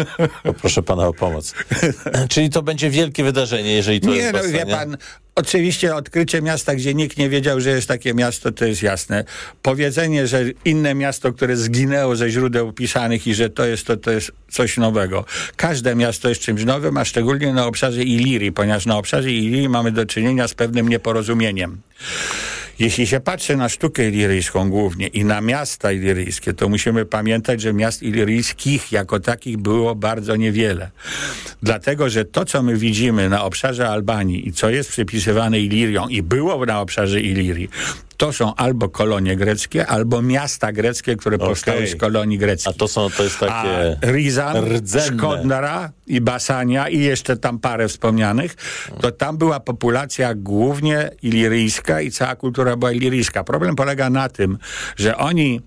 Proszę pana o pomoc. Czyli to będzie wielkie wydarzenie, jeżeli to jest Bassania? Nie, wie pan, oczywiście odkrycie miasta, gdzie nikt nie wiedział, że jest takie miasto, to jest jasne. Powiedzenie, że inne miasto, które zginęło ze źródeł pisanych i że to jest coś nowego. Każde miasto jest czymś nowym, a szczególnie na obszarze Ilirii, ponieważ na obszarze Ilirii mamy do czynienia z pewnym nieporozumieniem. Jeśli się patrzy na sztukę iliryjską głównie i na miasta iliryjskie, to musimy pamiętać, że miast iliryjskich jako takich było bardzo niewiele. Dlatego, że to, co my widzimy na obszarze Albanii i co jest przypisywane Ilirią i było na obszarze Ilirii, to są albo kolonie greckie, albo miasta greckie, które powstały z kolonii greckich. A to jest takie Rizan, Szkodnara i Bassania i jeszcze tam parę wspomnianych, to tam była populacja głównie iliryjska i cała kultura była iliryjska. Problem polega na tym, że oni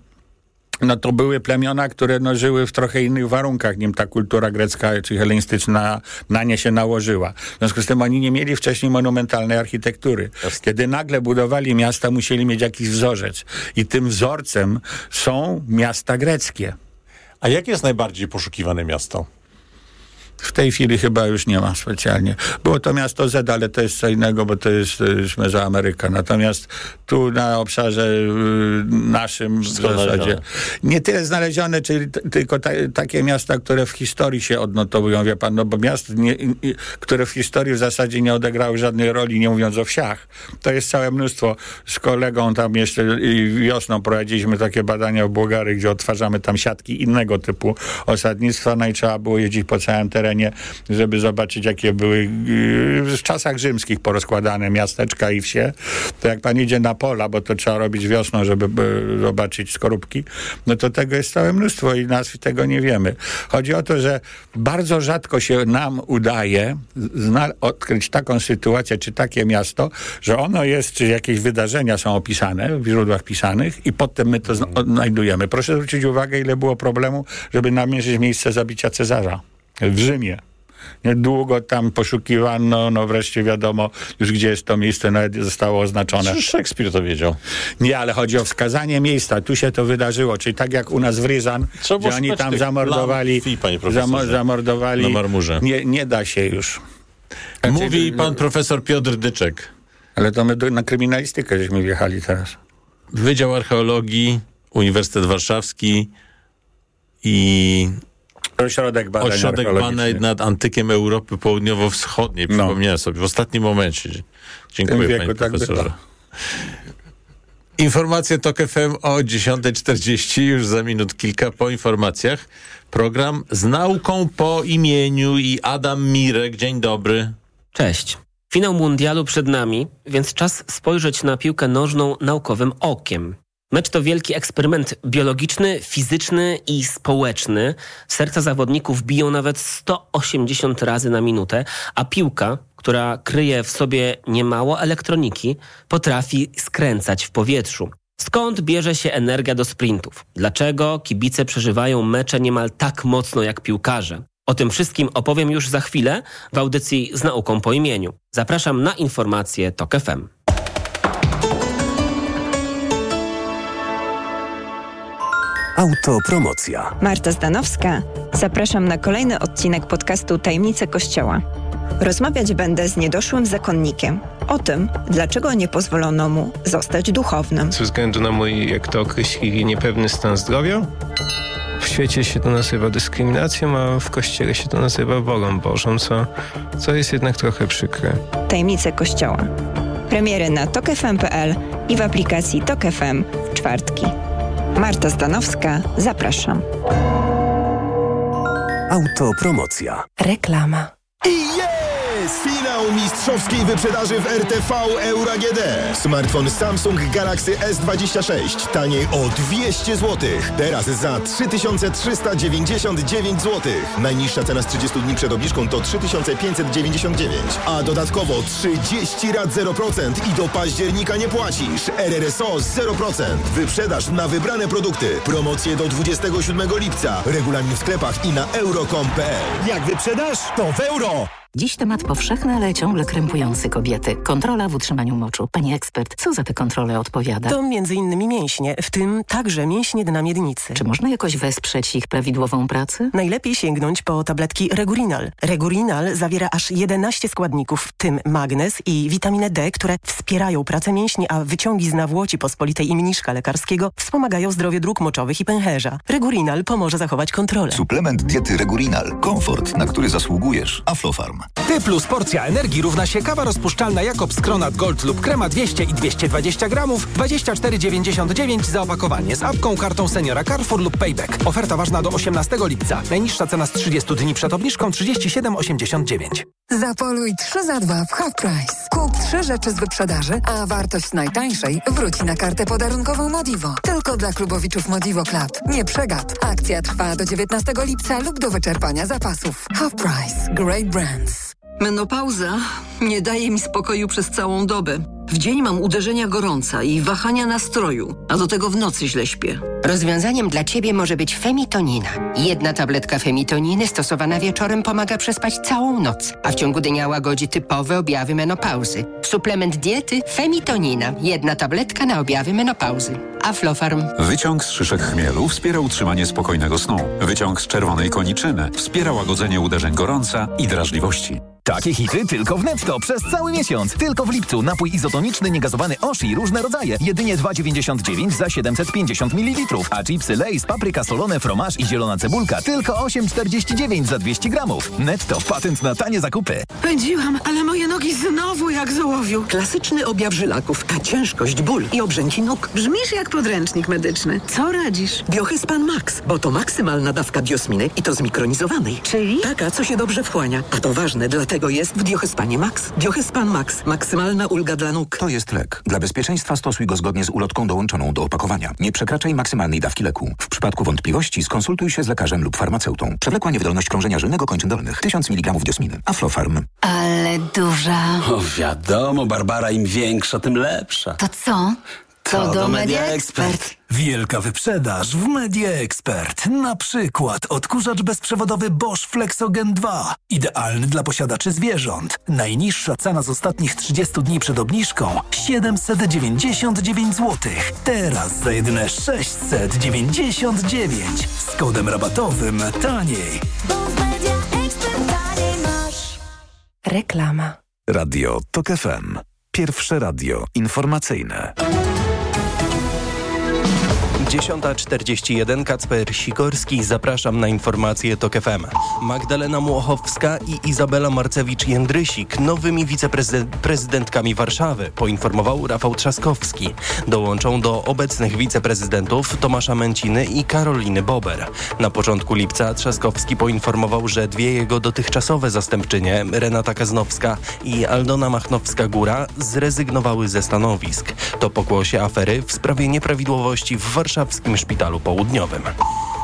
to były plemiona, które żyły w trochę innych warunkach, nim ta kultura grecka czy hellenistyczna na nie się nałożyła. W związku z tym oni nie mieli wcześniej monumentalnej architektury. Kiedy nagle budowali miasta, musieli mieć jakiś wzorzec. I tym wzorcem są miasta greckie. A jakie jest najbardziej poszukiwane miasto? W tej chwili chyba już nie ma specjalnie. Było to miasto Z, ale to jest co innego, bo to jest Mezoameryka. Natomiast tu na obszarze naszym w zasadzie nie tyle znalezione, czyli tylko takie miasta, które w historii się odnotowują, wie pan, bo miast, które w historii w zasadzie nie odegrały żadnej roli, nie mówiąc o wsiach. To jest całe mnóstwo. Z kolegą tam jeszcze wiosną prowadziliśmy takie badania w Bułgarii, gdzie odtwarzamy tam siatki innego typu osadnictwa, no i trzeba było jeździć po całym terenie, żeby zobaczyć, jakie były w czasach rzymskich porozkładane miasteczka i wsie. To jak pan idzie na pola, bo to trzeba robić wiosną, żeby zobaczyć skorupki, no to tego jest całe mnóstwo i nazw tego nie wiemy. Chodzi o to, że bardzo rzadko się nam udaje odkryć taką sytuację, czy takie miasto, że ono jest, czy jakieś wydarzenia są opisane w źródłach pisanych i potem my to znajdujemy. Proszę zwrócić uwagę, ile było problemu, żeby namierzyć miejsce zabicia Cezara w Rzymie. Długo tam poszukiwano, wreszcie wiadomo już, gdzie jest to miejsce, nawet zostało oznaczone. Przecież Szekspir to wiedział. Nie, ale chodzi o wskazanie miejsca. Tu się to wydarzyło, czyli tak jak u nas w Ryżan, gdzie oni tam zamordowali na marmurze. Nie da się już. Mówi pan profesor Piotr Dyczek. Ale to my na kryminalistykę żeśmy wjechali teraz. Wydział Archeologii, Uniwersytet Warszawski i Ośrodek badań nad antykiem Europy Południowo-Wschodniej. Przypomniałem sobie w ostatnim momencie. Dziękuję, panie profesorze. Informacje TOK FM o 10:40, już za minut kilka po informacjach. Program z nauką po imieniu i Adam Mirek. Dzień dobry. Cześć. Finał mundialu przed nami, więc czas spojrzeć na piłkę nożną naukowym okiem. Mecz to wielki eksperyment biologiczny, fizyczny i społeczny. Serca zawodników biją nawet 180 razy na minutę, a piłka, która kryje w sobie niemało elektroniki, potrafi skręcać w powietrzu. Skąd bierze się energia do sprintów? Dlaczego kibice przeżywają mecze niemal tak mocno jak piłkarze? O tym wszystkim opowiem już za chwilę w audycji z nauką po imieniu. Zapraszam na informacje TOK FM. . Autopromocja. Marta Zdanowska. Zapraszam na kolejny odcinek podcastu Tajemnice Kościoła. Rozmawiać będę z niedoszłym zakonnikiem o tym, dlaczego nie pozwolono mu zostać duchownym. Ze względu na mój, jak to określili, niepewny stan zdrowia. W świecie się to nazywa dyskryminacją, a w Kościele się to nazywa wolą Bożą, co jest jednak trochę przykre. Tajemnice Kościoła. Premiery na tokfm.pl i w aplikacji Tok FM w czwartki. Marta Zdanowska, zapraszam. Autopromocja. Reklama. I jest! Finał mistrzowskiej wyprzedaży w RTV Euro AGD. Smartfon Samsung Galaxy S26 taniej o 200 zł. Teraz za 3399 zł. Najniższa cena z 30 dni przed obniżką to 3599. A dodatkowo 30 rat 0% i do października nie płacisz. RRSO 0%. Wyprzedaż na wybrane produkty. Promocje do 27 lipca. Regulamin w sklepach i na euro.com.pl. Jak wyprzedaż, to w euro! Dziś temat powszechny, ale ciągle krępujący kobiety. Kontrola w utrzymaniu moczu. Pani ekspert, co za tę kontrolę odpowiada? To m.in. mięśnie, w tym także mięśnie dna miednicy. Czy można jakoś wesprzeć ich prawidłową pracę? Najlepiej sięgnąć po tabletki Regurinal. Regurinal zawiera aż 11 składników, w tym magnez i witaminę D, które wspierają pracę mięśni, a wyciągi z nawłoci pospolitej i mniszka lekarskiego wspomagają zdrowie dróg moczowych i pęcherza. Regurinal pomoże zachować kontrolę. Suplement diety Regurinal. Komfort, na który zasługujesz. Aflofarm. T plus porcja energii równa się kawa rozpuszczalna Jakobs Kronat Gold lub krema 200 i 220 gramów, 24,99 za opakowanie z apką, kartą seniora Carrefour lub Payback. Oferta ważna do 18 lipca. Najniższa cena z 30 dni przed obniżką 37,89. Zapoluj 3 za 2 w Half Price. Kup 3 rzeczy z wyprzedaży, a wartość najtańszej wróci na kartę podarunkową Modivo. Tylko dla klubowiczów Modivo Club. Nie przegap. Akcja trwa do 19 lipca lub do wyczerpania zapasów. Half Price. Great brands. Menopauza nie daje mi spokoju przez całą dobę. W dzień mam uderzenia gorąca i wahania nastroju, a do tego w nocy źle śpię. Rozwiązaniem dla Ciebie może być Femitonina. Jedna tabletka Femitoniny stosowana wieczorem pomaga przespać całą noc, a w ciągu dnia łagodzi typowe objawy menopauzy. Suplement diety Femitonina. Jedna tabletka na objawy menopauzy. Aflofarm. Wyciąg z szyszek chmielu wspiera utrzymanie spokojnego snu. Wyciąg z czerwonej koniczyny wspiera łagodzenie uderzeń gorąca i drażliwości. Takie hity tylko w Netto przez cały miesiąc. Tylko w lipcu napój izotoniczny niegazowany Oshi różne rodzaje. Jedynie 2,99 za 750 ml. A chipsy Lay's, papryka solone, fromaż i zielona cebulka tylko 8,49 za 200 gramów. Netto. Patent na tanie zakupy. Pędziłam, ale moje nogi znowu jak z ołowiu. Klasyczny objaw żylaków, a ciężkość, ból i obrzęki nóg. Brzmisz jak podręcznik medyczny. Co radzisz? Biochyspam Max, bo to maksymalna dawka biosminy i to zmikronizowanej. Czyli? Taka, co się dobrze wchłania. A to ważne, dlatego jest w Diohyspanie Max. Diohyspan Max. Maksymalna ulga dla nóg. To jest lek. Dla bezpieczeństwa stosuj go zgodnie z ulotką dołączoną do opakowania. Nie przekraczaj maksymalnej dawki leku. W przypadku wątpliwości skonsultuj się z lekarzem lub farmaceutą. Przewlekła niewydolność krążenia żylnego kończyn dolnych. 1000 mg diosminy. Aflofarm. Ale duża. O wiadomo, Barbara, im większa, tym lepsza. To co? To do Media Expert. Wielka wyprzedaż w Media Expert. Na przykład odkurzacz bezprzewodowy Bosch Flexogen 2. Idealny dla posiadaczy zwierząt. Najniższa cena z ostatnich 30 dni przed obniżką 799 zł. Teraz za jedyne 699. Z kodem rabatowym taniej. Reklama. Radio Tok FM. Pierwsze radio informacyjne. 10:41. Kacper Sikorski. Zapraszam na informacje Tok FM. Magdalena Młochowska i Izabela Marcewicz-Jędrysik nowymi wiceprezydentkami Warszawy, poinformował Rafał Trzaskowski. Dołączą do obecnych wiceprezydentów Tomasza Męciny i Karoliny Bober. Na początku lipca Trzaskowski poinformował, że dwie jego dotychczasowe zastępczynie, Renata Kaznowska i Aldona Machnowska-Góra, zrezygnowały ze stanowisk. To pokłosie afery w sprawie nieprawidłowości w warszawskim szpitalu południowym.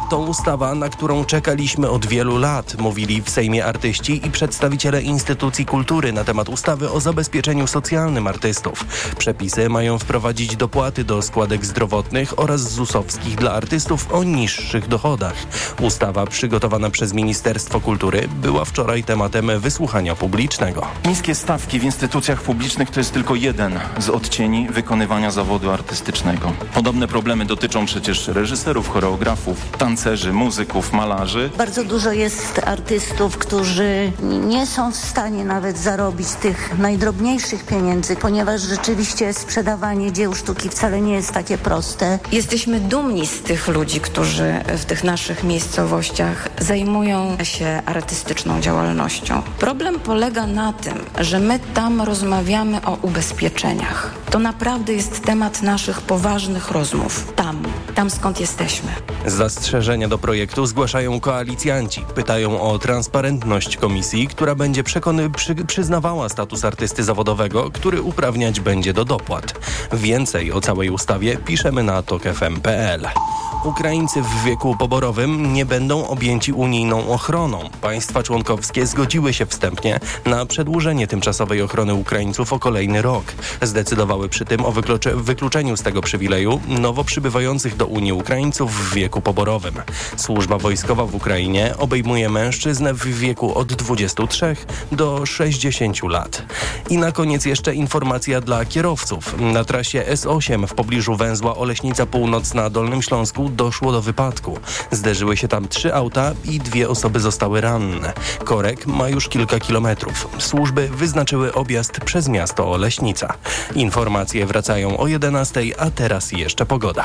To ustawa, na którą czekaliśmy od wielu lat, mówili w Sejmie artyści i przedstawiciele instytucji kultury na temat ustawy o zabezpieczeniu socjalnym artystów. Przepisy mają wprowadzić dopłaty do składek zdrowotnych oraz ZUS-owskich dla artystów o niższych dochodach. Ustawa przygotowana przez Ministerstwo Kultury była wczoraj tematem wysłuchania publicznego. Niskie stawki w instytucjach publicznych to jest tylko jeden z odcieni wykonywania zawodu artystycznego. Podobne problemy dotyczą przecież reżyserów, choreografów, tancerzy, muzyków, malarzy. Bardzo dużo jest artystów, którzy nie są w stanie nawet zarobić tych najdrobniejszych pieniędzy, ponieważ rzeczywiście sprzedawanie dzieł sztuki wcale nie jest takie proste. Jesteśmy dumni z tych ludzi, którzy w tych naszych miejscowościach zajmują się artystyczną działalnością. Problem polega na tym, że my tam rozmawiamy o ubezpieczeniach. To naprawdę jest temat naszych poważnych rozmów. Tam skąd jesteśmy. Zastrzeżenia do projektu zgłaszają koalicjanci. Pytają o transparentność komisji, która będzie przyznawała status artysty zawodowego, który uprawniać będzie do dopłat. Więcej o całej ustawie piszemy na tokfm.pl. Ukraińcy w wieku poborowym nie będą objęci unijną ochroną. Państwa członkowskie zgodziły się wstępnie na przedłużenie tymczasowej ochrony Ukraińców o kolejny rok. Zdecydowały przy tym o wykluczeniu z tego przywileju nowo przybywających do Unii Ukraińców w wieku poborowym. Służba wojskowa w Ukrainie obejmuje mężczyzn w wieku od 23 do 60 lat. I na koniec jeszcze informacja dla kierowców. Na trasie S8 w pobliżu węzła Oleśnica Północna Dolnym Śląsku doszło do wypadku. Zderzyły się tam 3 auta i 2 osoby zostały ranne. Korek ma już kilka kilometrów. Służby wyznaczyły objazd przez miasto Oleśnica. Informacje wracają o 11, a teraz jeszcze pogoda.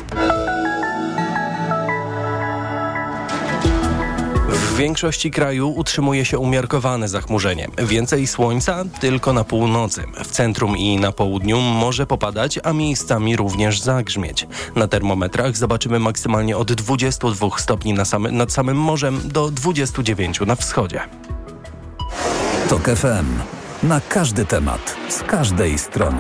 W większości kraju utrzymuje się umiarkowane zachmurzenie. Więcej słońca tylko na północy. W centrum i na południu może popadać, a miejscami również zagrzmieć. Na termometrach zobaczymy maksymalnie od 22 stopni nad samym morzem do 29 na wschodzie. TOK FM. Na każdy temat, z każdej strony.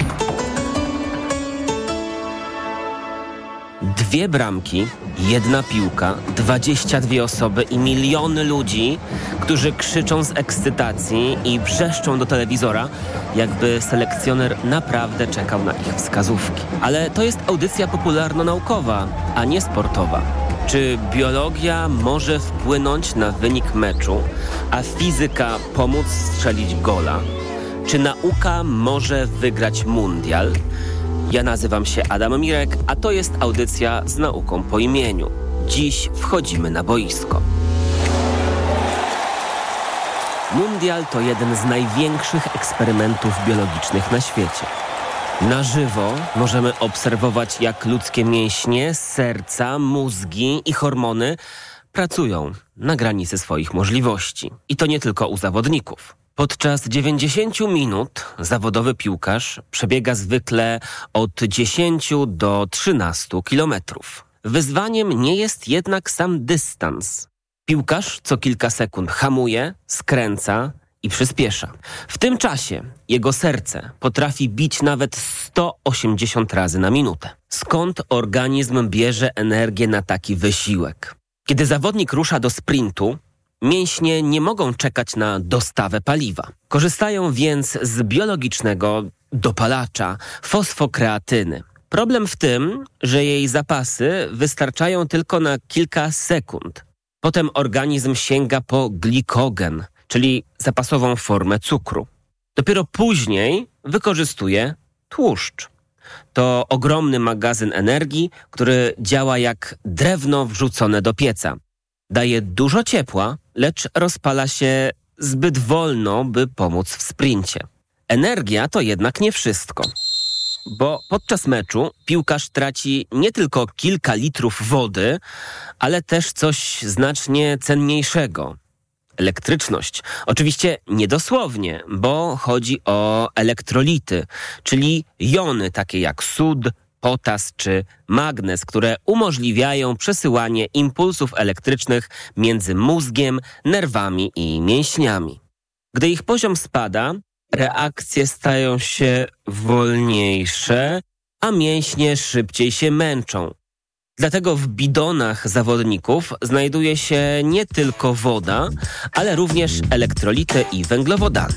2 bramki, 1 piłka, 22 osoby i miliony ludzi, którzy krzyczą z ekscytacji i wrzeszczą do telewizora, jakby selekcjoner naprawdę czekał na ich wskazówki. Ale to jest audycja popularno-naukowa, a nie sportowa. Czy biologia może wpłynąć na wynik meczu, a fizyka pomóc strzelić gola? Czy nauka może wygrać mundial? Ja nazywam się Adam Mirek, a to jest audycja z nauką po imieniu. Dziś wchodzimy na boisko. Mundial to jeden z największych eksperymentów biologicznych na świecie. Na żywo możemy obserwować, jak ludzkie mięśnie, serca, mózgi i hormony pracują na granicy swoich możliwości. I to nie tylko u zawodników. Podczas 90 minut zawodowy piłkarz przebiega zwykle od 10 do 13 kilometrów. Wyzwaniem nie jest jednak sam dystans. Piłkarz co kilka sekund hamuje, skręca i przyspiesza. W tym czasie jego serce potrafi bić nawet 180 razy na minutę. Skąd organizm bierze energię na taki wysiłek? Kiedy zawodnik rusza do sprintu, mięśnie nie mogą czekać na dostawę paliwa. Korzystają więc z biologicznego dopalacza, fosfokreatyny. Problem w tym, że jej zapasy wystarczają tylko na kilka sekund. Potem organizm sięga po glikogen, czyli zapasową formę cukru. Dopiero później wykorzystuje tłuszcz. To ogromny magazyn energii, który działa jak drewno wrzucone do pieca. Daje dużo ciepła, lecz rozpala się zbyt wolno, by pomóc w sprincie. Energia to jednak nie wszystko, bo podczas meczu piłkarz traci nie tylko kilka litrów wody, ale też coś znacznie cenniejszego. Elektryczność. Oczywiście niedosłownie, bo chodzi o elektrolity, czyli jony takie jak sód, potas czy magnez, które umożliwiają przesyłanie impulsów elektrycznych między mózgiem, nerwami i mięśniami. Gdy ich poziom spada, reakcje stają się wolniejsze, a mięśnie szybciej się męczą. Dlatego w bidonach zawodników znajduje się nie tylko woda, ale również elektrolity i węglowodany.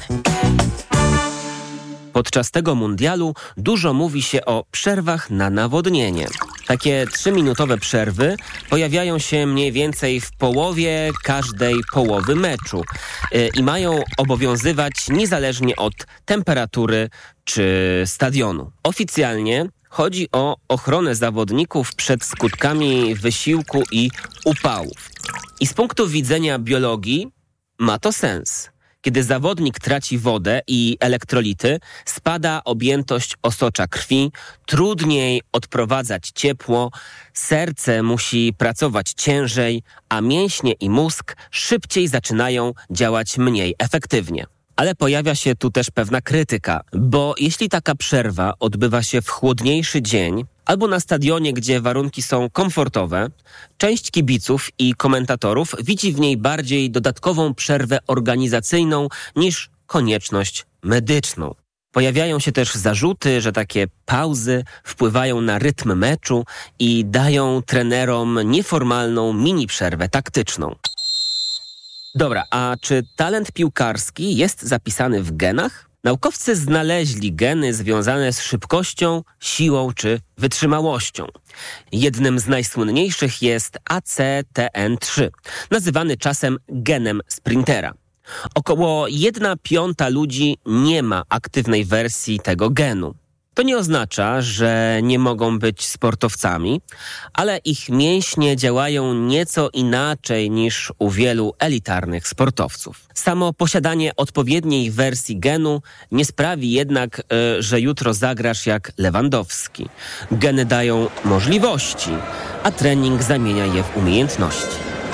Podczas tego mundialu dużo mówi się o przerwach na nawodnienie. Takie 3-minutowe przerwy pojawiają się mniej więcej w połowie każdej połowy meczu i mają obowiązywać niezależnie od temperatury czy stadionu. Oficjalnie chodzi o ochronę zawodników przed skutkami wysiłku i upałów. I z punktu widzenia biologii ma to sens. Kiedy zawodnik traci wodę i elektrolity, spada objętość osocza krwi, trudniej odprowadzać ciepło, serce musi pracować ciężej, a mięśnie i mózg szybciej zaczynają działać mniej efektywnie. Ale pojawia się tu też pewna krytyka, bo jeśli taka przerwa odbywa się w chłodniejszy dzień albo na stadionie, gdzie warunki są komfortowe, część kibiców i komentatorów widzi w niej bardziej dodatkową przerwę organizacyjną niż konieczność medyczną. Pojawiają się też zarzuty, że takie pauzy wpływają na rytm meczu i dają trenerom nieformalną mini przerwę taktyczną. Dobra, a czy talent piłkarski jest zapisany w genach? Naukowcy znaleźli geny związane z szybkością, siłą czy wytrzymałością. Jednym z najsłynniejszych jest ACTN3, nazywany czasem genem sprintera. Około 1/5 ludzi nie ma aktywnej wersji tego genu. To nie oznacza, że nie mogą być sportowcami, ale ich mięśnie działają nieco inaczej niż u wielu elitarnych sportowców. Samo posiadanie odpowiedniej wersji genu nie sprawi jednak, że jutro zagrasz jak Lewandowski. Geny dają możliwości, a trening zamienia je w umiejętności.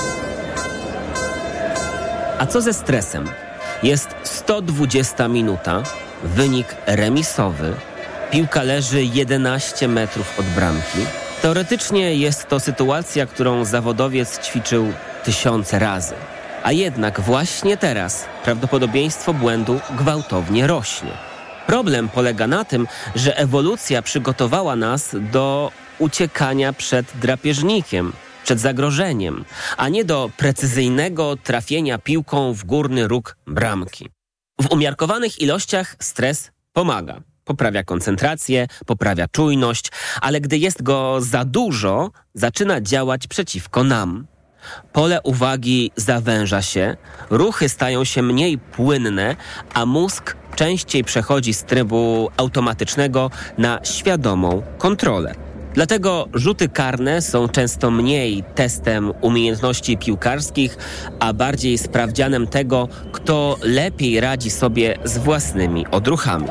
A co ze stresem? Jest 120 minuta, wynik remisowy, piłka leży 11 metrów od bramki. Teoretycznie jest to sytuacja, którą zawodowiec ćwiczył 1000 razy. A jednak właśnie teraz prawdopodobieństwo błędu gwałtownie rośnie. Problem polega na tym, że ewolucja przygotowała nas do uciekania przed drapieżnikiem, przed zagrożeniem, a nie do precyzyjnego trafienia piłką w górny róg bramki. W umiarkowanych ilościach stres pomaga. Poprawia koncentrację, poprawia czujność, ale gdy jest go za dużo, zaczyna działać przeciwko nam. Pole uwagi zawęża się, ruchy stają się mniej płynne, a mózg częściej przechodzi z trybu automatycznego na świadomą kontrolę. Dlatego rzuty karne są często mniej testem umiejętności piłkarskich, a bardziej sprawdzianem tego, kto lepiej radzi sobie z własnymi odruchami.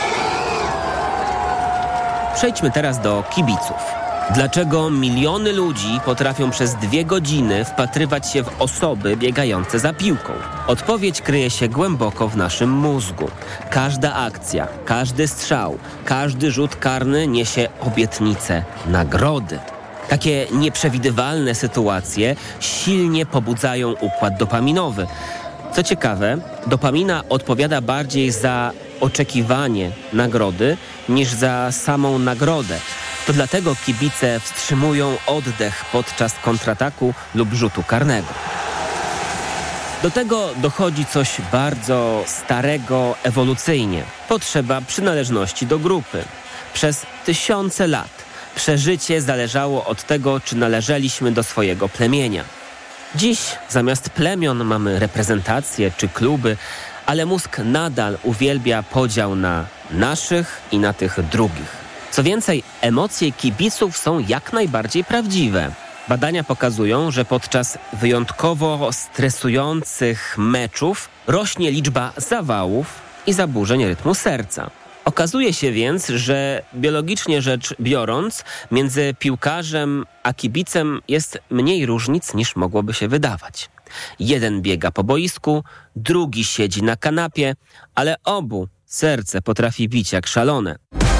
Przejdźmy teraz do kibiców. Dlaczego miliony ludzi potrafią przez 2 godziny wpatrywać się w osoby biegające za piłką? Odpowiedź kryje się głęboko w naszym mózgu. Każda akcja, każdy strzał, każdy rzut karny niesie obietnicę nagrody. Takie nieprzewidywalne sytuacje silnie pobudzają układ dopaminowy. Co ciekawe, dopamina odpowiada bardziej za oczekiwanie nagrody niż za samą nagrodę. To dlatego kibice wstrzymują oddech podczas kontrataku lub rzutu karnego. Do tego dochodzi coś bardzo starego ewolucyjnie. Potrzeba przynależności do grupy. Przez 1000 lat przeżycie zależało od tego, czy należeliśmy do swojego plemienia. Dziś zamiast plemion mamy reprezentacje czy kluby, ale mózg nadal uwielbia podział na naszych i na tych drugich. Co więcej, emocje kibiców są jak najbardziej prawdziwe. Badania pokazują, że podczas wyjątkowo stresujących meczów rośnie liczba zawałów i zaburzeń rytmu serca. Okazuje się więc, że biologicznie rzecz biorąc, między piłkarzem a kibicem jest mniej różnic niż mogłoby się wydawać. Jeden biega po boisku, drugi siedzi na kanapie, ale obu serce potrafi bić jak szalone.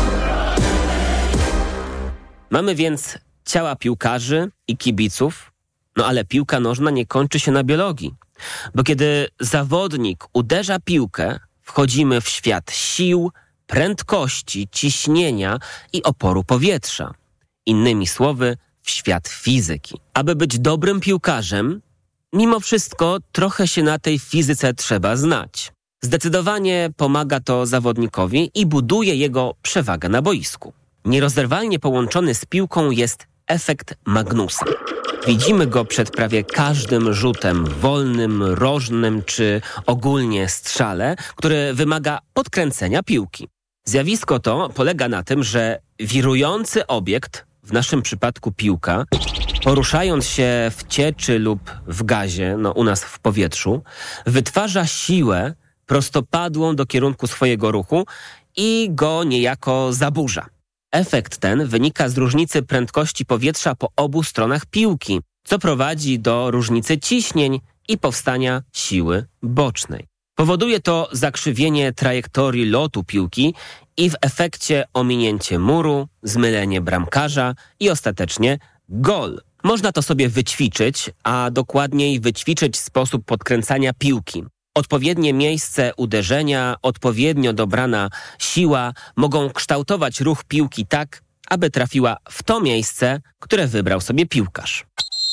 Mamy więc ciała piłkarzy i kibiców, no ale piłka nożna nie kończy się na biologii. Bo kiedy zawodnik uderza piłkę, wchodzimy w świat sił, prędkości, ciśnienia i oporu powietrza. Innymi słowy, w świat fizyki. Aby być dobrym piłkarzem, mimo wszystko trochę się na tej fizyce trzeba znać. Zdecydowanie pomaga to zawodnikowi i buduje jego przewagę na boisku. Nierozerwalnie połączony z piłką jest efekt Magnusa. Widzimy go przed prawie każdym rzutem wolnym, rożnym czy ogólnie strzale, który wymaga podkręcenia piłki. Zjawisko to polega na tym, że wirujący obiekt, w naszym przypadku piłka, poruszając się w cieczy lub w gazie, u nas w powietrzu, wytwarza siłę prostopadłą do kierunku swojego ruchu i go niejako zaburza. Efekt ten wynika z różnicy prędkości powietrza po obu stronach piłki, co prowadzi do różnicy ciśnień i powstania siły bocznej. Powoduje to zakrzywienie trajektorii lotu piłki i w efekcie ominięcie muru, zmylenie bramkarza i ostatecznie gol. Można to sobie wyćwiczyć, a dokładniej wyćwiczyć sposób podkręcania piłki. Odpowiednie miejsce uderzenia, odpowiednio dobrana siła mogą kształtować ruch piłki tak, aby trafiła w to miejsce, które wybrał sobie piłkarz.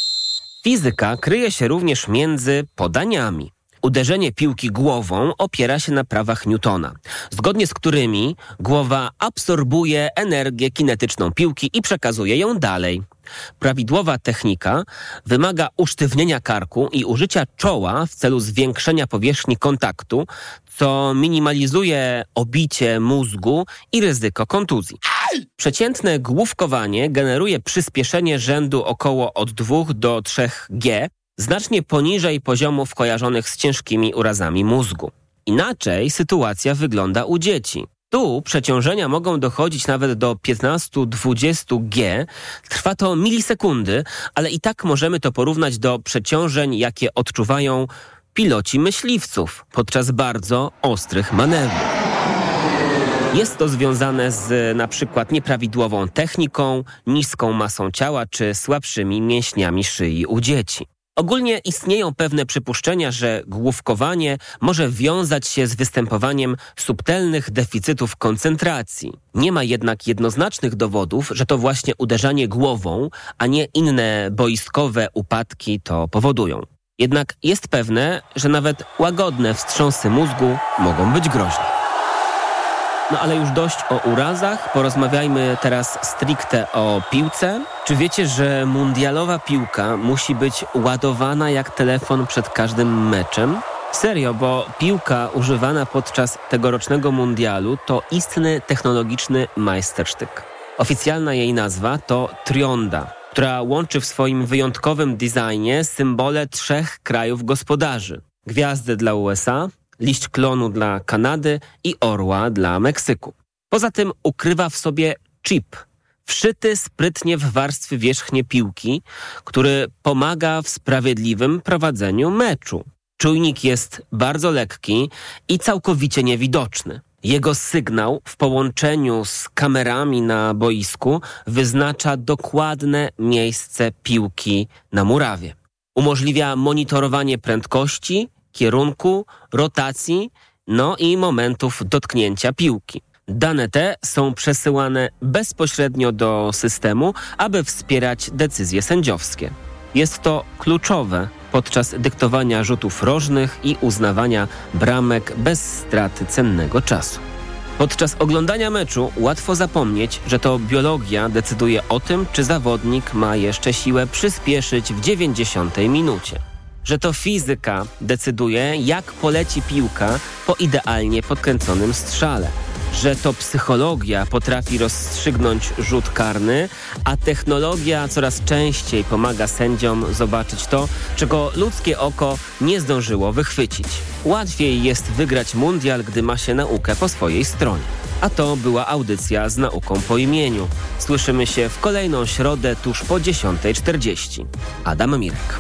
Fizyka kryje się również między podaniami. Uderzenie piłki głową opiera się na prawach Newtona, zgodnie z którymi głowa absorbuje energię kinetyczną piłki i przekazuje ją dalej. Prawidłowa technika wymaga usztywnienia karku i użycia czoła w celu zwiększenia powierzchni kontaktu, co minimalizuje obicie mózgu i ryzyko kontuzji. Przeciętne główkowanie generuje przyspieszenie rzędu około od 2 do 3 G, znacznie poniżej poziomów kojarzonych z ciężkimi urazami mózgu. Inaczej sytuacja wygląda u dzieci. Tu przeciążenia mogą dochodzić nawet do 15-20 G. Trwa to milisekundy, ale i tak możemy to porównać do przeciążeń, jakie odczuwają piloci myśliwców podczas bardzo ostrych manewrów. Jest to związane z na przykład nieprawidłową techniką, niską masą ciała czy słabszymi mięśniami szyi u dzieci. Ogólnie istnieją pewne przypuszczenia, że główkowanie może wiązać się z występowaniem subtelnych deficytów koncentracji. Nie ma jednak jednoznacznych dowodów, że to właśnie uderzanie głową, a nie inne boiskowe upadki to powodują. Jednak jest pewne, że nawet łagodne wstrząsy mózgu mogą być groźne. Ale już dość o urazach, porozmawiajmy teraz stricte o piłce. Czy wiecie, że mundialowa piłka musi być ładowana jak telefon przed każdym meczem? Serio, bo piłka używana podczas tegorocznego mundialu to istny technologiczny majstersztyk. Oficjalna jej nazwa to Trionda, która łączy w swoim wyjątkowym designie symbole 3 krajów gospodarzy. Gwiazdy dla USA, liść klonu dla Kanady i orła dla Meksyku. Poza tym ukrywa w sobie chip, wszyty sprytnie w warstwy wierzchnie piłki, który pomaga w sprawiedliwym prowadzeniu meczu. Czujnik jest bardzo lekki i całkowicie niewidoczny. Jego sygnał w połączeniu z kamerami na boisku wyznacza dokładne miejsce piłki na murawie. Umożliwia monitorowanie prędkości, kierunku, rotacji, i momentów dotknięcia piłki. Dane te są przesyłane bezpośrednio do systemu, aby wspierać decyzje sędziowskie. Jest to kluczowe podczas dyktowania rzutów rożnych i uznawania bramek bez straty cennego czasu. Podczas oglądania meczu łatwo zapomnieć, że to biologia decyduje o tym, czy zawodnik ma jeszcze siłę przyspieszyć w 90 minucie. Że to fizyka decyduje, jak poleci piłka po idealnie podkręconym strzale. Że to psychologia potrafi rozstrzygnąć rzut karny, a technologia coraz częściej pomaga sędziom zobaczyć to, czego ludzkie oko nie zdążyło wychwycić. Łatwiej jest wygrać mundial, gdy ma się naukę po swojej stronie. A to była audycja z nauką po imieniu. Słyszymy się w kolejną środę tuż po 10:40. Adam Mirek.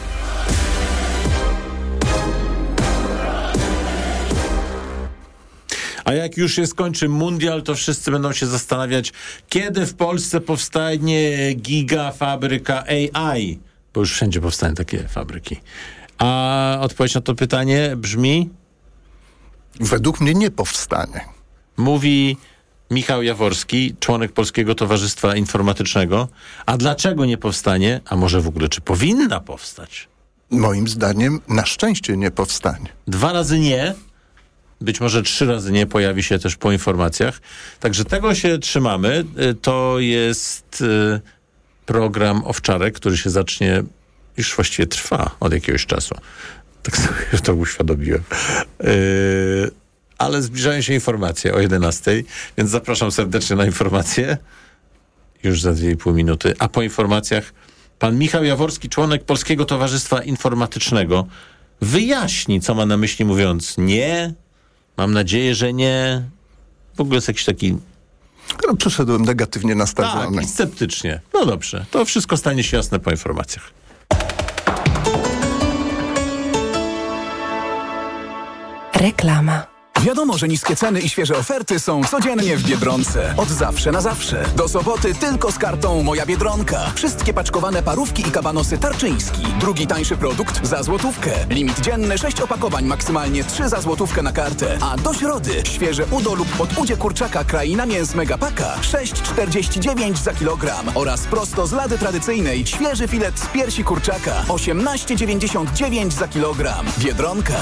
A jak już się skończy mundial, to wszyscy będą się zastanawiać, kiedy w Polsce powstanie gigafabryka AI. Bo już wszędzie powstają takie fabryki. A odpowiedź na to pytanie brzmi? Według mnie nie powstanie. Mówi Michał Jaworski, członek Polskiego Towarzystwa Informatycznego. A dlaczego nie powstanie? A może w ogóle, czy powinna powstać? Moim zdaniem na szczęście nie powstanie. 2 razy nie, być może 3 razy nie, pojawi się też po informacjach. Także tego się trzymamy. To jest program Owczarek, który się zacznie, już właściwie trwa od jakiegoś czasu. Tak sobie to uświadomiłem. Ale zbliżają się informacje o 11:00, więc zapraszam serdecznie na informacje. Już za 2,5 minuty. A po informacjach pan Michał Jaworski, członek Polskiego Towarzystwa Informatycznego, wyjaśni, co ma na myśli, mówiąc nie, mam nadzieję, że nie. W ogóle jest jakiś taki... No, przyszedłem negatywnie nastawiony. Tak, i sceptycznie. No dobrze, to wszystko stanie się jasne po informacjach. Reklama. Wiadomo, że niskie ceny i świeże oferty są codziennie w Biedronce. Od zawsze na zawsze. Do soboty tylko z kartą Moja Biedronka. Wszystkie paczkowane parówki i kabanosy Tarczyński. Drugi tańszy produkt za złotówkę. Limit dzienny 6 opakowań, maksymalnie 3 za złotówkę na kartę. A do środy świeże udo lub podudzie kurczaka Kraina Mięs Megapaka 6,49 za kilogram. Oraz prosto z lady tradycyjnej świeży filet z piersi kurczaka 18,99 za kilogram. Biedronka.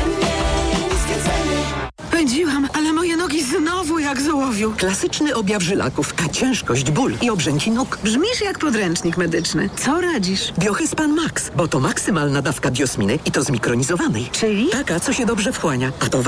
Pędziłam, ale moje nogi znowu jak z ołowiu. Klasyczny objaw żylaków, a ciężkość, ból i obrzęki nóg. Brzmisz jak podręcznik medyczny. Co radzisz? Biohyspan Max, bo to maksymalna dawka biosminy i to zmikronizowanej. Czyli? Taka, co się dobrze wchłania. A to